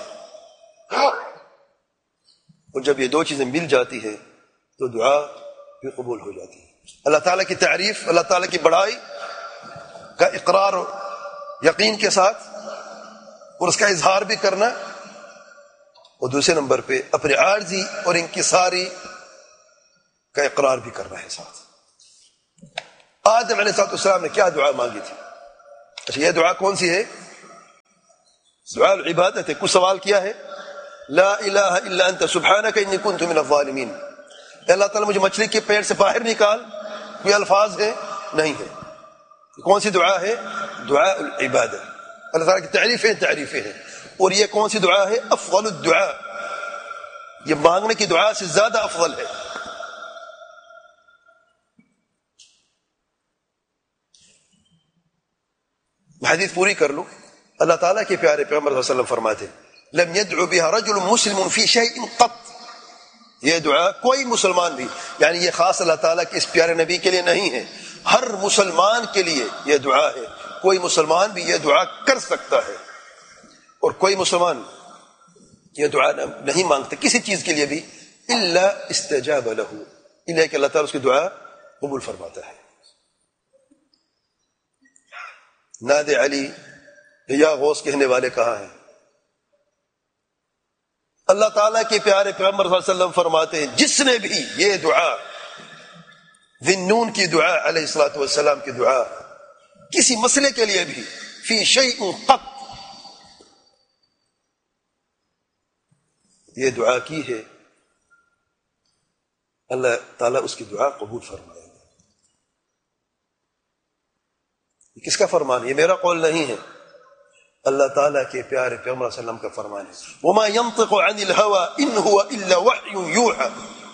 اور جب یہ دو چیزیں مل جاتی ہے تو دعا بھی قبول ہو جاتی ہے۔ اللہ تعالیٰ کی تعریف، اللہ تعالیٰ کی بڑائی کا اقرار و یقین کے ساتھ اور اس کا اظہار بھی کرنا، اور دوسرے نمبر پہ اپنے عاجزی اور انکساری کا اقرار بھی کرنا ہے ساتھ۔ آدم علیہ السلام نے کیا دعا مانگی تھی؟ اچھا یہ دعا کون سی ہے؟ دعاء العبادت ہے. کچھ سوال کیا ہے؟ لا الہ الا انت سبحانک انی کنت من الظالمین. اللہ تعالیٰ مجھے مچھلی کے پیٹ سے باہر نکال. کوئی الفاظ ہے؟ نہیں ہے. کون سی دعا ہے؟ دعاء العبادہ. اللہ تعالیٰ کی تعریفیں ہیں. اور یہ کون سی دعا ہے؟ افضل الدعاء. یہ مانگنے کی دعا سے زیادہ افضل ہے. حدیث پوری کر لو. اللہ تعالیٰ کے پیارے پیغمبر صلی اللہ علیہ وسلم فرماتے لم يدعو بها رجل مسلم في شيء قط. یہ دعا کوئی مسلمان بھی، یعنی یہ خاص اللہ تعالیٰ کے اس پیارے نبی کے لیے نہیں ہے، ہر مسلمان کے لیے یہ دعا ہے. کوئی مسلمان بھی یہ دعا کر سکتا ہے. اور کوئی مسلمان یہ دعا نہیں مانگتے کسی چیز کے لیے بھی، الا استجاب له، الا کہ اللہ تعالیٰ اس کی دعا قبول فرماتا ہے. ناد علی یا غوث کہنے والے کہاں ہیں؟ اللہ تعالیٰ کے پیارے پیغمبر صلی اللہ علیہ وسلم فرماتے ہیں جس نے بھی یہ دعا، ذنون کی دعا، علیہ الصلوۃ والسلام کی دعا، کسی مسئلے کے لیے بھی، فی شیء قط، یہ دعا کی ہے، اللہ تعالیٰ اس کی دعا قبول فرمائے گا. یہ کس کا فرمان ہے؟ یہ میرا قول نہیں ہے، اللہ تعالیٰ کے پیارے پیغمبر صلی اللہ علیہ وسلم کا فرمان ہے. وما ينطق عن الهوى ان هو الا وحی یوحى.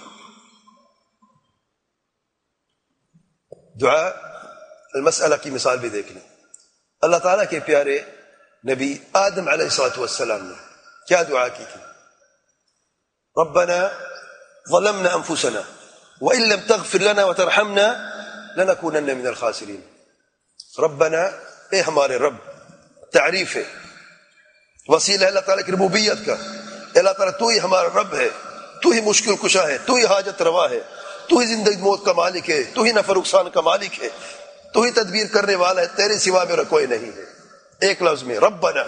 دعا المسئلہ کی مثال بھی دیکھ لیں. اللہ تعالیٰ کے پیارے نبی آدم علیہ الصلوۃ والسلام نے کیا دعا کی تھی؟ ربنا ظلمنا انفسنا وان لم تغفر لنا وترحمنا لنكونن من الخاسرین. ربنا، اے ہمارے رب، تعریف ہے، وسیلہ ہے اللہ تعالیٰ کی ربوبیت کا. اللہ تعالیٰ تو ہی ہمارا رب ہے، تو ہی مشکل کشا ہے، تو ہی حاجت روا ہے، تو ہی زندگی موت کا مالک ہے، تو ہی نفع نقصان کا مالک ہے، تو ہی تدبیر کرنے والا ہے، تیرے سوا میرا کوئی نہیں ہے. ایک لفظ میں ربنا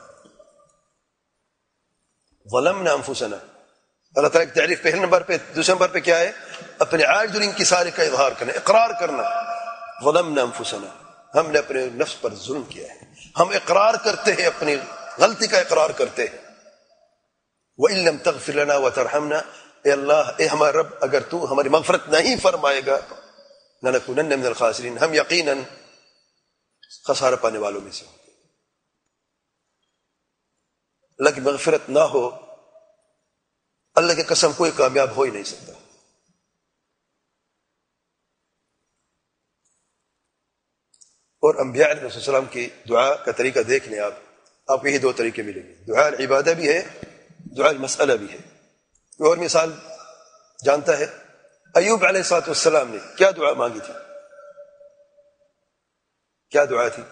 ظلمنا انفسنا. اللہ تعالیٰ کی تعریف پہلے نمبر پہ. دوسرے نمبر پہ کیا ہے؟ اپنے عاجز اور انکساری کا اظہار کرنا، اقرار کرنا. ظلمنا انفسنا، ہم نے اپنے نفس پر ظلم کیا ہے، ہم اقرار کرتے ہیں، اپنی غلطی کا اقرار کرتے ہیں. وَإِن لَمْ تَغْفِرْ لَنَا وَتَرْحَمْنَا، اے اللہ، اے ہمارے رب، اگر تو ہماری مغفرت نہیں فرمائے گا لَنَكُونَنَّ مِنَ الْخَاسِرِينَ، ہم یقیناً خسارہ پانے والوں میں سے ہوں گے. اللہ کی مغفرت نہ ہو، اللہ کی قسم کوئی کامیاب ہو ہی نہیں سکتا. اور انبیاء علیہ السلام کی دعا کا طریقہ دیکھ لیں آپ کو یہی دو طریقے ملیں گے. دعا العبادہ بھی ہے، دعا المسئلہ بھی ہے. اور مثال جانتا ہے؟ ایوب علیہ السلام نے کیا دعا مانگی تھی؟ کیا دعا تھی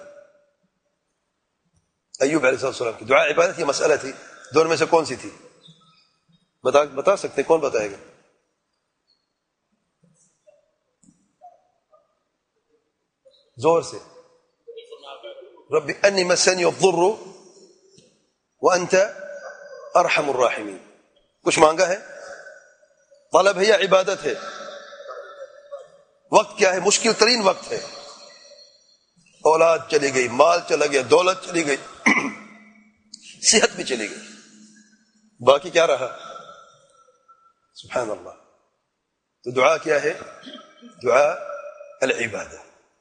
ایوب علیہ السلام کی؟ دعا عبادت کی مسئلہ تھی. دونوں میں سے کون سی تھی؟ بتا سکتے ہیں؟ کون بتائے گا؟ زور سے. رب انی مسنی الضر وانت ارحم الراحمین. کچھ مانگا ہے؟ طلب ہے یا عبادت ہے؟ وقت کیا ہے؟ مشکل ترین وقت ہے. اولاد چلی گئی، مال چلا گیا، دولت چلی گئی، صحت بھی چلی گئی، باقی کیا رہا؟ سبحان اللہ. تو دعا کیا ہے؟ دعا العبادہ.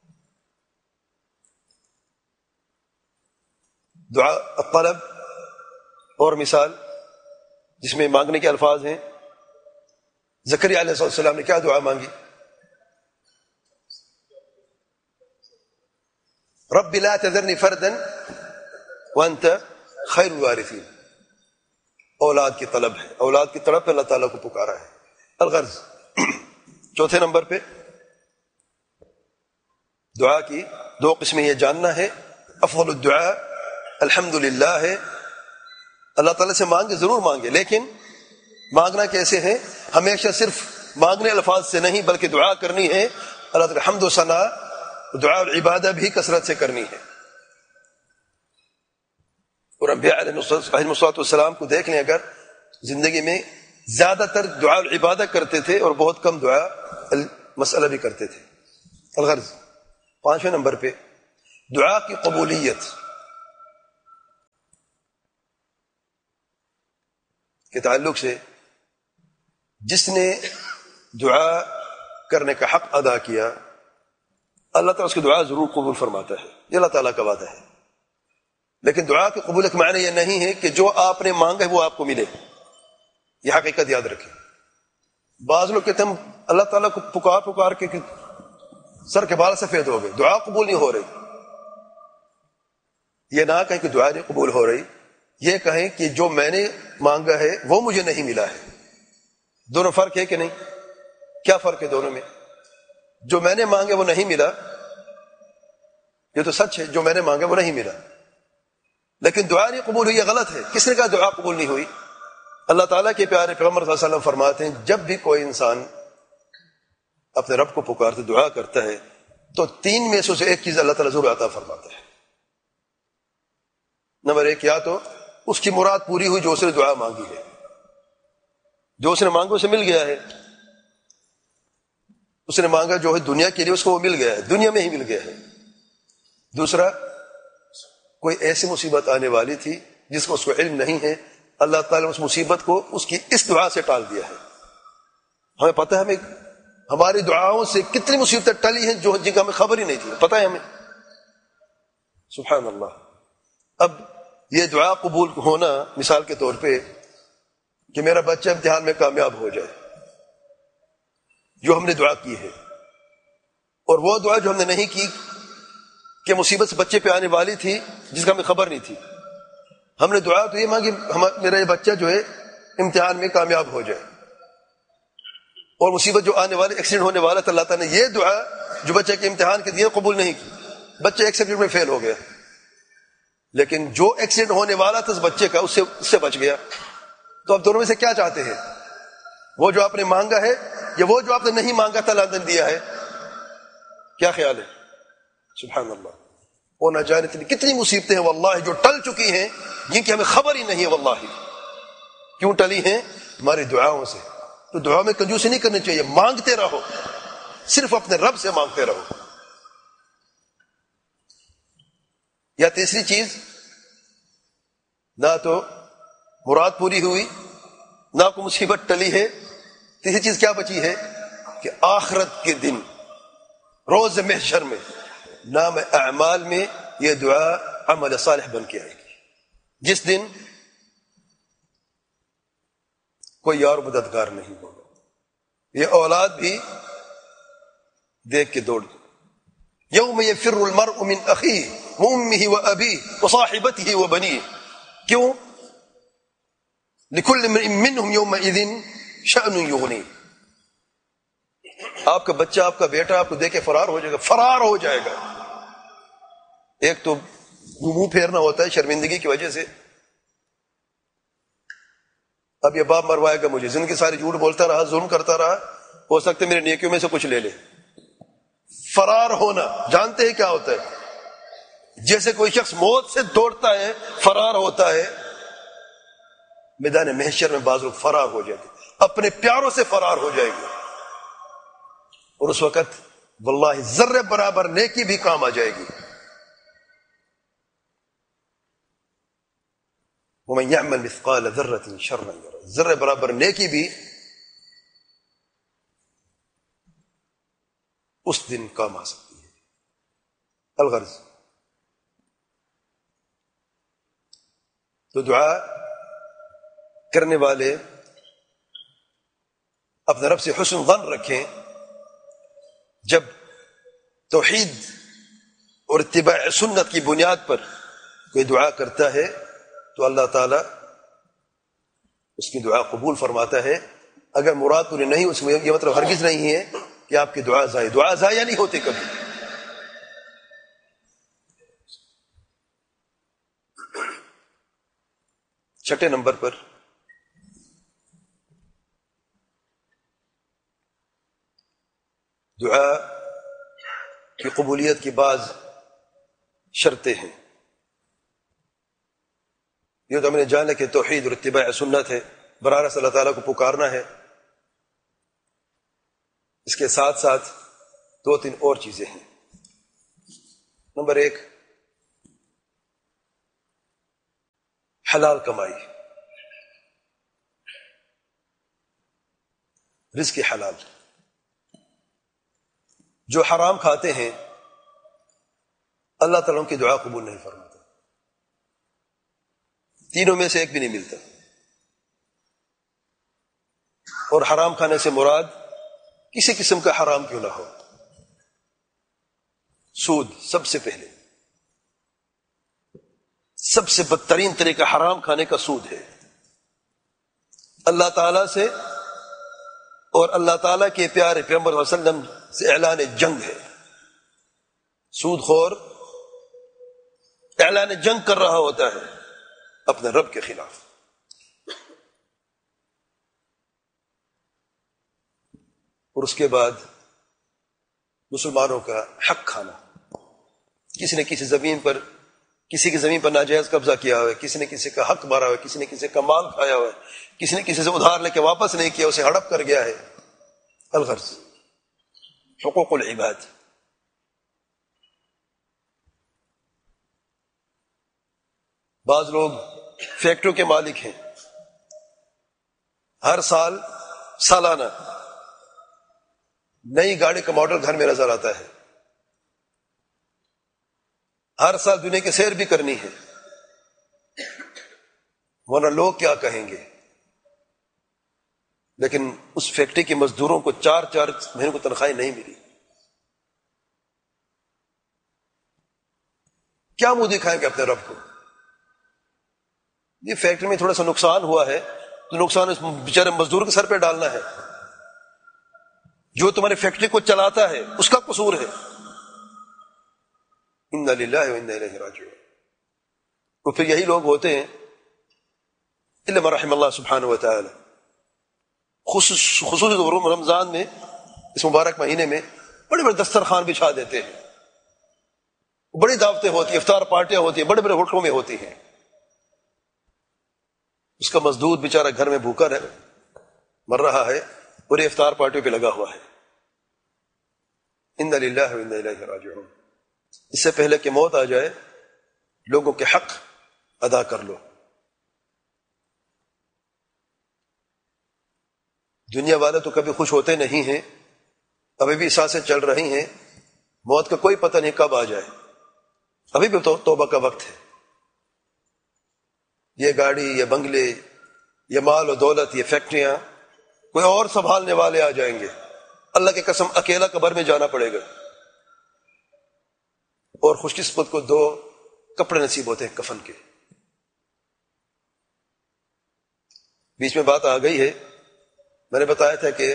دعا الطلب اور مثال جس میں مانگنے کے الفاظ ہیں. زکریا علیہ السلام نے کیا دعا مانگی؟ رب لا تذرنی فردا وانت خیر الوارثین. اولاد کی طلب ہے، اولاد کی طلب پہ اللہ تعالیٰ کو پکارا ہے. الغرض چوتھے نمبر پہ دعا کی دو قسمیں یہ جاننا ہے. افضل الدعاء الحمدللہ ہے. اللہ تعالیٰ سے مانگے، ضرور مانگے، لیکن مانگنا کیسے ہے؟ ہمیشہ صرف مانگنے الفاظ سے نہیں بلکہ دعا کرنی ہے. اللہ تعالیٰ حمد و ثنا، دعا اور عبادہ بھی کثرت سے کرنی ہے. اور انبیاء علیہ السلام کو دیکھ لیں، اگر زندگی میں زیادہ تر دعا اور عبادہ کرتے تھے اور بہت کم دعا مسئلہ بھی کرتے تھے. الغرض پانچویں نمبر پہ دعا کی قبولیت. کے تعلق سے جس نے دعا کرنے کا حق ادا کیا اللہ تعالیٰ اس کی دعا ضرور قبول فرماتا ہے، یہ اللہ تعالیٰ کا وعدہ ہے. لیکن دعا کے قبول کا معنی یہ نہیں ہے کہ جو آپ نے مانگا ہے وہ آپ کو ملے. یہ حقیقت یاد رکھیں. بعض لوگ کہتے ہیں ہم اللہ تعالیٰ کو پکار پکار کے سر کے بال سفید ہو گئے، دعا قبول نہیں ہو رہی. یہ نہ کہیں کہ دعا نہیں قبول ہو رہی، یہ کہیں کہ جو میں نے مانگا ہے وہ مجھے نہیں ملا ہے. دونوں فرق ہے کہ نہیں؟ کیا فرق ہے دونوں میں؟ جو میں نے مانگا وہ نہیں ملا، یہ تو سچ ہے، جو میں نے مانگا وہ نہیں ملا. لیکن دعا نہیں قبول ہوئی، یہ غلط ہے. کس نے کہا دعا قبول نہیں ہوئی؟ اللہ تعالیٰ کے پیارے پیغمبر صلی اللہ علیہ وسلم فرماتے ہیں جب بھی کوئی انسان اپنے رب کو پکارتے دعا کرتا ہے تو 3 میں سے ایک چیز اللہ تعالیٰ ضرور عطا فرماتا ہے. نمبر 1، یا تو اس کی مراد پوری ہوئی جو اس نے دعا مانگی ہے، جو اس نے مانگا اسے مل گیا ہے. اس نے مانگا جو ہے دنیا کے لیے اس کو وہ مل گیا ہے، دنیا میں ہی مل گیا ہے. دوسرا، کوئی ایسی مصیبت آنے والی تھی جس کو اس کو علم نہیں ہے، اللہ تعالیٰ نے اس مصیبت کو اس کی اس دعا سے ٹال دیا ہے. ہمیں پتہ ہے ہماری دعاؤں سے کتنی مصیبتیں ٹلی ہیں جن کا ہمیں خبر ہی نہیں تھی، پتہ ہے ہمیں. سبحان اللہ. اب یہ دعا قبول ہونا مثال کے طور پہ کہ میرا بچہ امتحان میں کامیاب ہو جائے، جو ہم نے دعا کی ہے، اور وہ دعا جو ہم نے نہیں کی کہ مصیبت سے بچے پہ آنے والی تھی جس کا ہمیں خبر نہیں تھی. ہم نے دعا تو یہ مانگی میرا یہ بچہ جو ہے امتحان میں کامیاب ہو جائے، اور مصیبت جو آنے والی ایکسیڈنٹ ہونے والا تھا، اللہ تعالیٰ نے یہ دعا جو بچے کے امتحان کے دیے قبول نہیں کی. بچہ ایک سبجیکٹ میں فیل ہو گیا، لیکن جو ایکسیڈنٹ ہونے والا تھا اس بچے کا اس سے بچ گیا. تو اب دونوں میں سے کیا چاہتے ہیں؟ وہ جو آپ نے مانگا ہے یا وہ جو آپ نے نہیں مانگا تھا اللہ نے دیا ہے؟ کیا خیال ہے؟ سبحان اللہ. وہ نہ جانے کتنی مصیبتیں ہیں واللہ جو ٹل چکی ہیں جن کی ہمیں خبر ہی نہیں ہے. واللہ کیوں ٹلی ہیں؟ ہماری دعاؤں سے. تو دعا میں کنجوسی نہیں کرنی چاہیے، مانگتے رہو، صرف اپنے رب سے مانگتے رہو. یا تیسری چیز، نہ تو مراد پوری ہوئی نہ کوئی مصیبت ٹلی ہے. تیسری چیز کیا بچی ہے کہ آخرت کے دن روز محشر میں نام اعمال میں یہ دعا عمل صالح بن کے آئے گی. جس دن کوئی یار مددگار نہیں ہوگا، یہ اولاد بھی دیکھ کے دوڑ گئی. یوم یفر المرء من اخیہ وامہ وابیہ وصاحبتہ وبنیہ. کیوں؟ لکل امرئ منہم یومئذ شأن یغنیہ. آپ کا بچہ، آپ کا بیٹا آپ کو دیکھ کے فرار ہو جائے گا. ایک تو منہ پھیرنا ہوتا ہے شرمندگی کی وجہ سے. اب یہ باپ مروائے گا مجھے، زندگی ساری جھوٹ بولتا رہا، ظلم کرتا رہا، ہو سکتا ہے میرے نیکیوں میں سے کچھ لے لے. فرار ہونا جانتے ہیں کیا ہوتا ہے؟ جیسے کوئی شخص موت سے دوڑتا ہے، فرار ہوتا ہے. میدان محشر میں بعض لوگ فرار ہو جائیں گے، اپنے پیاروں سے فرار ہو جائے گے، اور اس وقت واللہ ذرے برابر نیکی بھی کام آ جائے گی. ومن يعمل مثقال ذرة شرا يره. ذرے برابر نیکی بھی اس دن کام آ سکتی ہے. الغرض تو دعا کرنے والے اپنے رب سے حسن ظن رکھیں. جب توحید اور اتباع سنت کی بنیاد پر کوئی دعا کرتا ہے تو اللہ تعالیٰ اس کی دعا قبول فرماتا ہے. اگر مراد پوری نہیں، اس میں یہ مطلب ہرگز نہیں ہے کہ آپ کی دعا ضائع نہیں ہوتی کبھی. چھٹے نمبر پر دعا کی قبولیت کی بعض شرطیں ہیں. یہ تو ہم نے جانا کہ توحید اور اتباع سنت ہے، براہ راست اللہ تعالیٰ کو پکارنا ہے. اس کے ساتھ ساتھ 2-3 اور چیزیں ہیں. نمبر 1، حلال کمائی. رزق حلال. جو حرام کھاتے ہیں اللہ تعالیٰ ان کی دعا قبول نہیں فرماتا. تینوں میں سے ایک بھی نہیں ملتا. اور حرام کھانے سے مراد کسی قسم کا حرام کیوں نہ ہو. سود سب سے پہلے، سب سے بدترین طریقہ حرام کھانے کا سود ہے. اللہ تعالیٰ سے اور اللہ تعالیٰ کے پیارے پیغمبر صلی اللہ علیہ وسلم سے اعلان جنگ ہے. سود خور اعلان جنگ کر رہا ہوتا ہے اپنے رب کے خلاف. اور اس کے بعد مسلمانوں کا حق کھانا. کسی نے کسی زمین پر، کسی کی زمین پر ناجائز قبضہ کیا ہوا ہے، کسی نے کسی کا حق مارا ہوا ہے، کسی نے کسی کا مال کھایا ہوا ہے، کسی نے کسی سے ادھار لے کے واپس نہیں کیا، اسے ہڑپ کر گیا ہے. الغرض حقوق العباد. بعض لوگ فیکٹریوں کے مالک ہیں، ہر سال سالانہ نئی گاڑی کا ماڈل گھر میں نظر آتا ہے، ہر سال دنیا کی سیر بھی کرنی ہے، ورنہ لوگ کیا کہیں گے. لیکن اس فیکٹری کے مزدوروں کو 4 مہینوں کو تنخواہیں نہیں ملی. کیا منہ دکھائیں گے اپنے رب کو؟ یہ فیکٹری میں تھوڑا سا نقصان ہوا ہے تو نقصان اس بیچارے مزدور کے سر پہ ڈالنا ہے. جو تمہاری فیکٹری کو چلاتا ہے اس کا قصور ہے. انا للہ و انا الیہ راجعون. تو پھر یہی لوگ ہوتے ہیں الا من رحم اللہ سبحانہ و تعالی، خصوصی رمضان میں، اس مبارک مہینے میں بڑے بڑے دسترخوان بچھا دیتے ہیں. بڑی دعوتیں ہوتی ہیں، افطار پارٹیاں ہوتی ہیں، بڑے بڑے ہوٹلوں میں ہوتی ہیں. اس کا مزدور بیچارہ گھر میں بھوکا مر رہا ہے اور یہ افطار پارٹیوں پہ لگا ہوا ہے. انا للہ و انا الیہ راجعون. اس سے پہلے کہ موت آ جائے لوگوں کے حق ادا کر لو. دنیا والے تو کبھی خوش ہوتے نہیں ہیں، ابھی بھی سانسیں چل رہی ہیں، موت کا کوئی پتہ نہیں کب آ جائے. ابھی بھی توبہ کا وقت ہے. یہ گاڑی، یہ بنگلے، یہ مال و دولت، یہ فیکٹریاں کوئی اور سنبھالنے والے آ جائیں گے. اللہ کی قسم اکیلا قبر میں جانا پڑے گا. اور خوش قسمت کو 2 کپڑے نصیب ہوتے ہیں کفن کے. بیچ میں بات آ گئی ہے، میں نے بتایا تھا کہ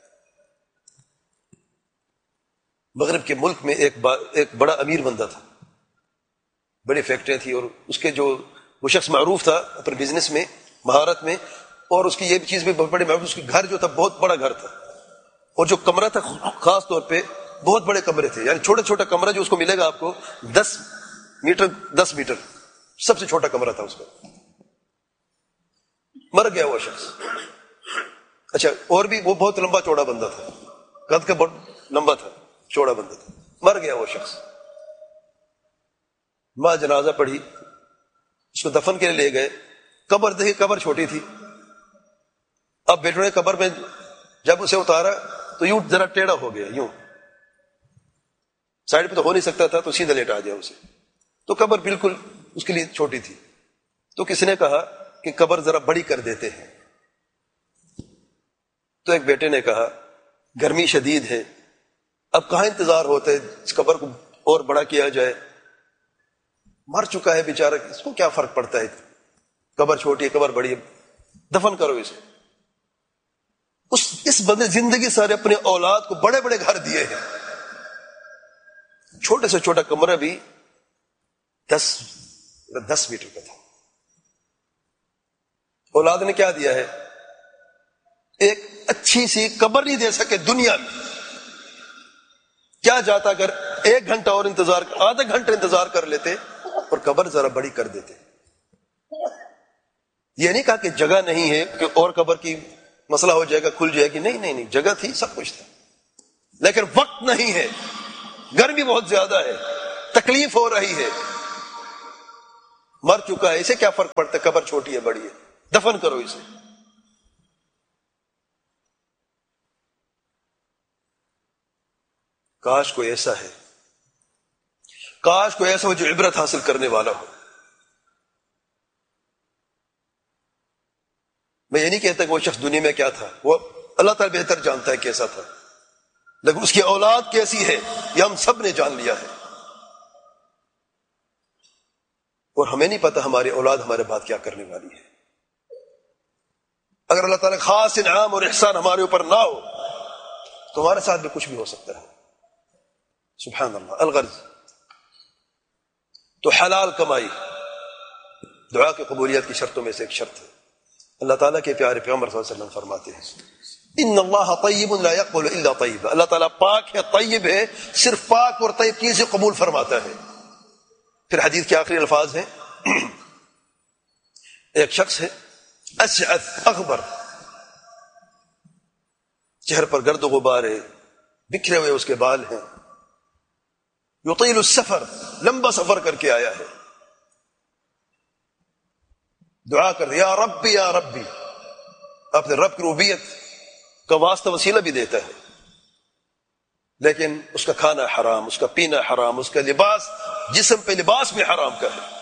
مغرب کے ملک میں ایک بڑا امیر بندہ تھا، بڑی فیکٹریاں تھی، اور اس کے جو وہ شخص معروف تھا اپنے بزنس میں، مہارت میں، اور اس کی یہ چیز بھی بڑی معروف. اس کے گھر جو تھا بہت بڑا گھر تھا، اور جو کمرہ تھا خاص طور پہ بہت بڑے کمرے تھے. یعنی چھوٹا چھوٹا کمرہ جو اس کو ملے گا آپ کو 10 میٹر سب سے چھوٹا کمرہ تھا اس کا. مر گیا وہ شخص. اچھا، اور بھی وہ بہت لمبا چوڑا بندہ تھا، قد کا بہت لمبا تھا، چوڑا بندہ تھا. مر گیا وہ شخص. ماں جنازہ پڑھی، اس کو دفن کے لیے لے گئے. قبر دیکھی، قبر چھوٹی تھی. اب بیٹوں نے قبر میں جب اسے اتارا تو یوں ذرا ٹیڑھا ہو گیا، یوں سائڈ پہ تو ہو نہیں سکتا تھا، تو سیدھا لیٹا دیا اسے. تو قبر بالکل اس کے لیے چھوٹی تھی. تو کسی نے کہا کہ قبر ذرا بڑی کر دیتے ہیں. تو ایک بیٹے نے کہا گرمی شدید ہے، اب کہاں انتظار ہوتا ہے اس قبر کو اور بڑا کیا جائے. مر چکا ہے بیچارہ، اس کو کیا فرق پڑتا ہے، قبر چھوٹی ہے قبر بڑی ہے، دفن کرو اسے. اس بندے زندگی سارے اپنے اولاد کو بڑے بڑے گھر دیے ہیں، چھوٹے سے چھوٹا کمرہ بھی 10 میٹر کا تھا. اولاد نے کیا دیا ہے؟ ایک اچھی سی قبر نہیں دے سکے دنیا میں. کیا جاتا اگر 1 گھنٹہ اور انتظار، آدھا گھنٹہ انتظار کر لیتے اور قبر ذرا بڑی کر دیتے. یہ نہیں کہا کہ جگہ نہیں ہے کہ اور قبر کی مسئلہ ہو جائے گا، کھل جائے گی. نہیں، جگہ تھی، سب کچھ تھا، لیکن وقت نہیں ہے. گرمی بہت زیادہ ہے، تکلیف ہو رہی ہے، مر چکا ہے، اسے کیا فرق پڑتا ہے قبر چھوٹی ہے بڑی ہے، دفن کرو اسے. کاش کوئی ایسا ہے، کاش کوئی ایسا ہو جو عبرت حاصل کرنے والا ہو. میں یہ نہیں کہتا کہ وہ شخص دنیا میں کیا تھا، وہ اللہ تعالیٰ بہتر جانتا ہے کیسا تھا، لیکن اس کی اولاد کیسی ہے یہ ہم سب نے جان لیا ہے. اور ہمیں نہیں پتا ہماری اولاد ہمارے بعد کیا کرنے والی ہے. اگر اللہ تعالیٰ خاص انعام اور احسان ہمارے اوپر نہ ہو تو ہمارے ساتھ بھی کچھ بھی ہو سکتا ہے. سبحان اللہ. الغرض تو حلال کمائی دعا کی قبولیت کی شرطوں میں سے ایک شرط ہے. اللہ تعالیٰ کے پیارے پیغمبر صلی اللہ علیہ وسلم فرماتے ہیں ان اللہ طیب لا يقبل الا طیب. اللہ تعالیٰ پاک ہے، طیب ہے، صرف پاک اور طیب چیزیں قبول فرماتا ہے. پھر حدیث کے آخری الفاظ ہیں ایک شخص ہے اشعث اغبر، چہرے پر گرد و غبار ہے، بکھرے ہوئے اس کے بال ہیں، یطیل السفر، لمبا سفر کر کے آیا ہے، دعا کر یا ربی یا ربی، اپنے رب کی ربوبیت کا واسطہ وسیلہ بھی دیتا ہے، لیکن اس کا کھانا حرام، اس کا پینا حرام، اس کا لباس، جسم پہ لباس بھی حرام کا ہے.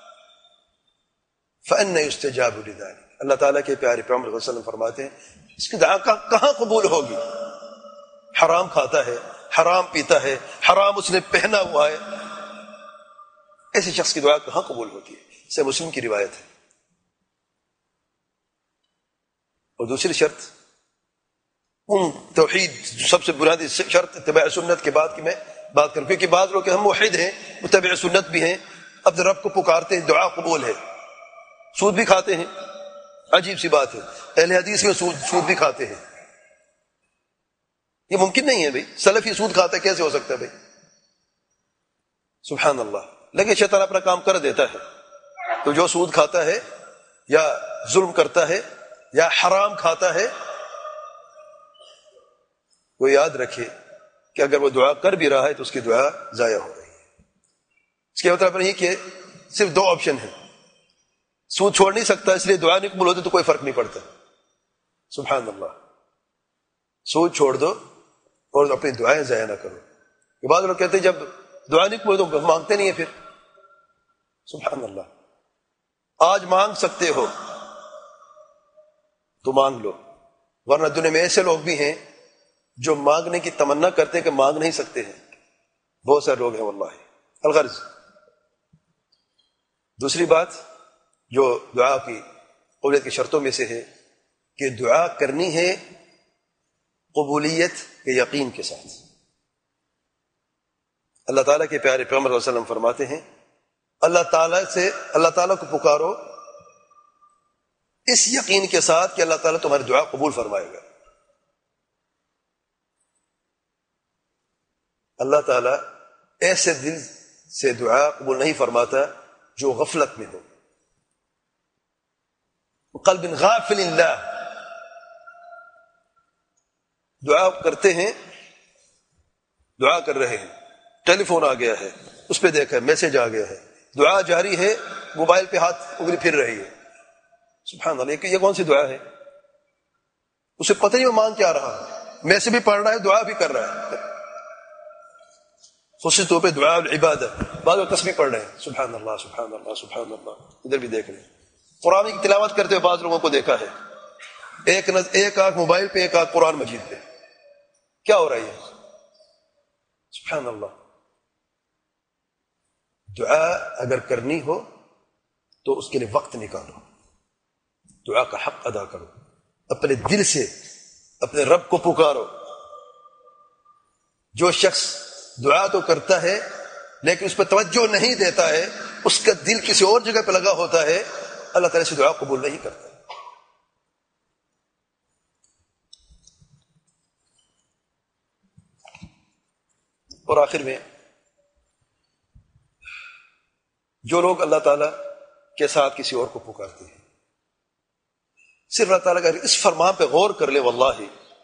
فأنى يستجاب لذلك. اللہ تعالیٰ کے پیارے پیغمبر صلی اللہ علیہ وسلم فرماتے ہیں اس کی دعا کہاں قبول ہوگی؟ حرام کھاتا ہے، حرام پیتا ہے، حرام اس نے پہنا ہوا ہے، ایسے شخص کی دعا کہاں قبول ہوتی ہے؟ سے مسلم کی روایت ہے. اور دوسری شرط توحید، سب سے بنیادی شرط اتباع سنت کے بعد کی میں بات کروں، کیونکہ بعض لوگ ہم موحد ہیں، متبع سنت بھی ہیں، اپنے رب کو پکارتے ہیں، دعا قبول ہے، سود بھی کھاتے ہیں. عجیب سی بات ہے، اہل حدیث میں سود بھی کھاتے ہیں. یہ ممکن نہیں ہے بھائی، سلفی سود کھاتا ہے کیسے ہو سکتا ہے بھائی؟ سبحان اللہ. لیکن شیطان اپنا کام کر دیتا ہے. تو جو سود کھاتا ہے یا ظلم کرتا ہے یا حرام کھاتا ہے وہ یاد رکھے کہ اگر وہ دعا کر بھی رہا ہے تو اس کی دعا ضائع ہو رہی ہے. اس کے مطلب نہیں کہ صرف دو آپشن ہیں، سود چھوڑ نہیں سکتا اس لیے دعا نہیں قبول ہوتی تو کوئی فرق نہیں پڑتا. سبحان اللہ. سود چھوڑ دو اور اپنی دعائیں ضائع نہ کرو. یہ بعض لوگ کہتے ہیں جب دعا نہیں قبول تو مانگتے نہیں ہیں پھر. سبحان اللہ. آج مانگ سکتے ہو تو مانگ لو، ورنہ دنیا میں ایسے لوگ بھی ہیں جو مانگنے کی تمنا کرتے ہیں کہ مانگ نہیں سکتے ہیں. بہت سارے لوگ ہیں واللہ. الغرض دوسری بات جو دعا کی قبولیت کی شرطوں میں سے ہے کہ دعا کرنی ہے قبولیت کے یقین کے ساتھ. اللہ تعالیٰ کے پیارے پیغمبر صلی اللہ علیہ وسلم فرماتے ہیں اللہ تعالیٰ کو پکارو اس یقین کے ساتھ کہ اللہ تعالیٰ تمہاری دعا قبول فرمائے گا. اللہ تعالیٰ ایسے دل سے دعا قبول نہیں فرماتا جو غفلت میں ہو، قلب غافل اللہ. دعا کرتے ہیں، دعا کر رہے ہیں، ٹیلی فون آ گیا ہے، اس پہ دیکھا ہے، میسج آ گیا ہے، دعا جاری ہے، موبائل پہ ہاتھ انگلی پھر رہی ہے. سبحان اللہ. یہ کون سی دعا ہے؟ اسے پتہ نہیں وہ مانگ کیا رہا ہے، میسج بھی پڑھ رہا ہے، دعا بھی کر رہا ہے. خصوصی طور پہ دعا العبادت، بعض لوگ تسبیح پڑھ رہے ہیں، سبحان اللہ سبحان اللہ سبحان اللہ، ادھر بھی دیکھ رہے ہیں. قرآن کی تلاوت کرتے ہوئے بعض لوگوں کو دیکھا ہے، ایک آنکھ موبائل پہ، ایک آنکھ قرآن مجید پہ. کیا ہو رہا ہے؟ سبحان اللہ. دعا اگر کرنی ہو تو اس کے لیے وقت نکالو، دعا کا حق ادا کرو، اپنے دل سے اپنے رب کو پکارو. جو شخص دعا تو کرتا ہے لیکن اس پہ توجہ نہیں دیتا ہے، اس کا دل کسی اور جگہ پہ لگا ہوتا ہے، اللہ تعالیٰ سے دعا قبول نہیں کرتا. اور آخر میں جو لوگ اللہ تعالیٰ کے ساتھ کسی اور کو پکارتے ہیں، صرف اللہ تعالیٰ کا اس فرمان پہ غور کر لے واللہ،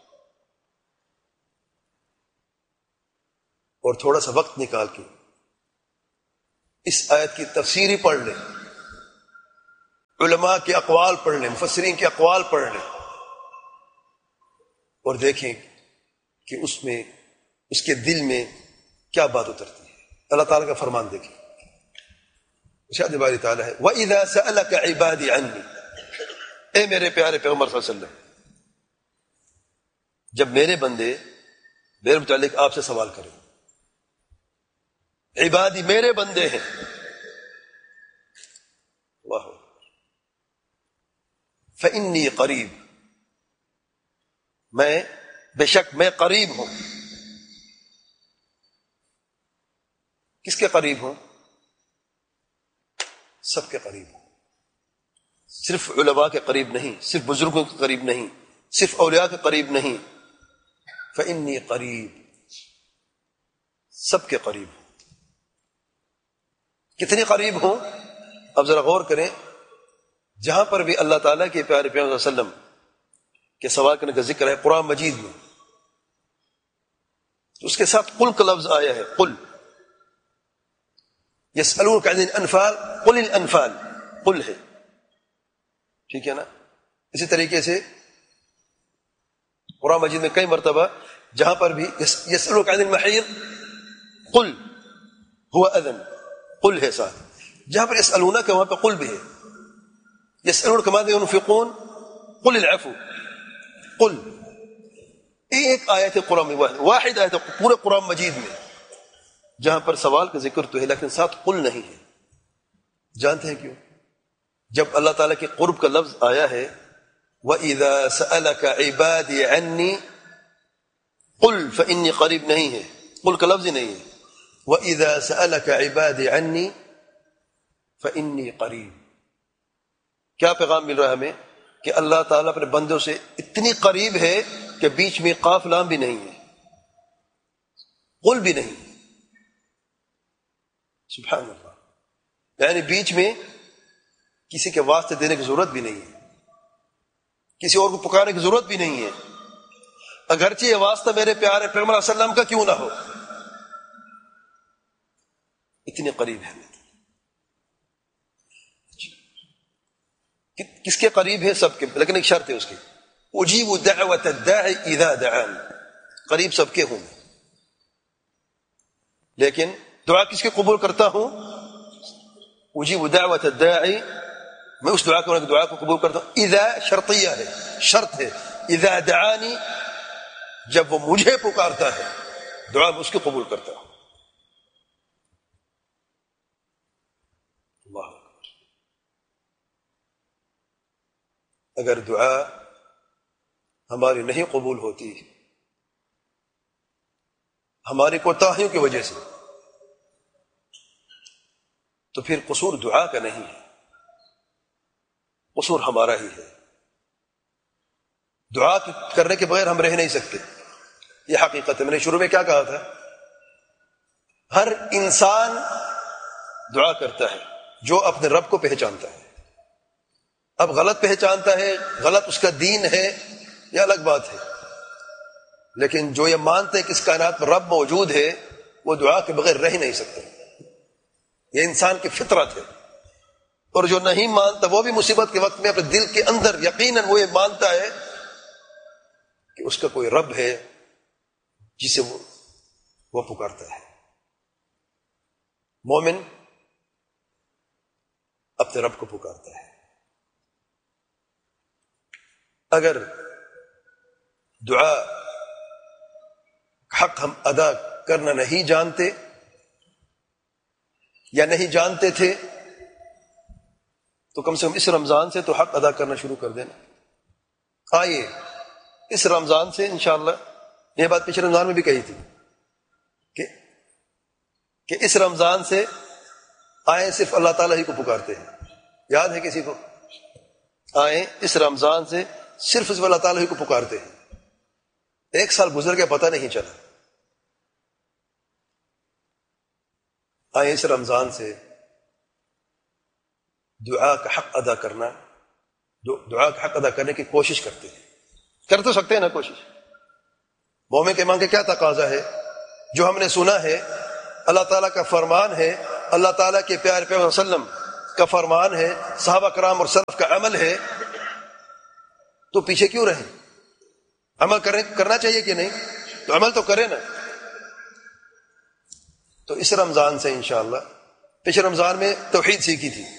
اور تھوڑا سا وقت نکال کے اس آیت کی تفسیری پڑھ لیں، علماء کے اقوال پڑھ لیں، مفسرین کے اقوال پڑھ لیں، اور دیکھیں کہ اس میں اس کے دل میں کیا بات اترتی ہے. اللہ تعالیٰ کا فرمان دیکھیں. ارشاد باری تعالیٰ ہے وَإِذَا سَأَلَكَ عِبَادِي عَنِّي، اے میرے پیارے پیغمبر صلی اللہ علیہ وسلم، جب میرے بندے میرے متعلق آپ سے سوال کریں، عبادی میرے بندے ہیں، واہ، فإنی قریب، میں بے شک میں قریب ہوں. کس کے قریب ہوں؟ سب کے قریب ہوں. صرف علماء کے قریب نہیں، صرف بزرگوں کے قریب نہیں، صرف اولیاء کے قریب نہیں. فإنی قریب، سب کے قریب ہوں. کتنے قریب ہوں؟ اب ذرا غور کریں. جہاں پر بھی اللہ تعالیٰ کے پیارے پیغمبر صلی اللہ علیہ وسلم کے سوال کرنے کا ذکر ہے قرآن مجید میں، تو اس کے ساتھ قل کا لفظ آیا ہے. قل یسألونک عن الانفال قل الانفال، قل ہے، ٹھیک ہے نا. اسی طریقے سے قرآن مجید میں کئی مرتبہ جہاں پر بھی یسألونک عن المحیض قل هو اذن، قل ہے ساتھ. جہاں پر یسألونک وہاں پہ قل بھی ہے. یسألونک ماذا ينفقون قل العفو، قل. ایک آیت قرآن میں واحد آیت پورے قرآن مجید میں جہاں پر سوال کا ذکر تو ہے لیکن ساتھ قل نہیں ہے. جانتے ہیں کیوں؟ جب اللہ تعالیٰ کے قرب کا لفظ آیا ہے وَإِذَا سَأَلَكَ عِبَادِي عَنِّي قُلْ فَإِنِّي قریب نہیں ہے، قل کا لفظ ہی نہیں ہے. وَإِذَا سَأَلَكَ عِبَادِي عَنِّي فَإِنِّي قریب. کیا پیغام مل رہا ہے ہمیں؟ کہ اللہ تعالیٰ اپنے بندوں سے اتنی قریب ہے کہ بیچ میں قاف لام بھی نہیں ہے، قل بھی نہیں. سبحان اللہ. یعنی بیچ میں کسی کے واسطے دینے کی ضرورت بھی نہیں ہے، کسی اور کو پکارنے کی ضرورت بھی نہیں ہے، اگرچہ یہ واسطہ میرے پیارے پیغمبر صلی اللہ علیہ وسلم کا کیوں نہ ہو، اتنے قریب ہے. کس کے قریب ہے؟ سب کے، لیکن ایک شرط ہے اس کی، اجیب دعوت الداعی اذا دعان، قریب سب کے ہوں، لیکن دعا کس کے قبول کرتا ہوں؟ اجیب دعوت الداعی، میں اس دعا کو قبول کرتا ہوں. اذا شرطیہ ہے، شرط ہے. اذا دعانی، جب وہ مجھے پکارتا ہے دعا میں اس کو قبول کرتا ہوں. اللہ اکبر. اگر دعا ہماری نہیں قبول ہوتی ہماری کوتاہیوں کی وجہ سے تو پھر قصور دعا کا نہیں ہے، قصور ہمارا ہی ہے. دعا کرنے کے بغیر ہم رہ نہیں سکتے، یہ حقیقت ہے. میں نے شروع میں کیا کہا تھا؟ ہر انسان دعا کرتا ہے جو اپنے رب کو پہچانتا ہے. اب غلط پہچانتا ہے، غلط اس کا دین ہے، یہ الگ بات ہے. لیکن جو یہ مانتے کہ اس کائنات میں رب موجود ہے وہ دعا کے بغیر رہ نہیں سکتے. یہ انسان کی فطرت ہے. اور جو نہیں مانتا وہ بھی مصیبت کے وقت میں اپنے دل کے اندر یقیناً وہ یہ مانتا ہے کہ اس کا کوئی رب ہے جسے وہ پکارتا ہے. مومن اپنے رب کو پکارتا ہے. اگر دعا حق ہم ادا کرنا نہیں جانتے یا نہیں جانتے تھے تو کم سے کم اس رمضان سے تو حق ادا کرنا شروع کر دینا. آئیے اس رمضان سے انشاءاللہ، یہ بات پچھلے رمضان میں بھی کہی تھی کہ اس رمضان سے آئیں صرف اللہ تعالیٰ ہی کو پکارتے ہیں. یاد ہے کسی کو؟ آئیں اس رمضان سے صرف اللہ تعالیٰ ہی کو پکارتے ہیں. ایک سال گزر گیا پتہ نہیں چلا. آئیں اس رمضان سے دعا کا حق ادا کرنا، دعا کا حق ادا کرنے کی کوشش کرتے ہیں. کر تو سکتے ہیں نا کوشش. مومن کے ایمان کا کیا تقاضا ہے؟ جو ہم نے سنا ہے اللہ تعالیٰ کا فرمان ہے، اللہ تعالیٰ کے پیارے پیغمبر صلی اللہ علیہ وسلم کا فرمان ہے، صحابہ کرام اور سلف کا عمل ہے، تو پیچھے کیوں رہیں؟ عمل کرنا چاہیے کہ نہیں؟ تو عمل تو کرے نا. تو اس رمضان سے انشاءاللہ، پچھلے رمضان میں توحید سیکھی تھی،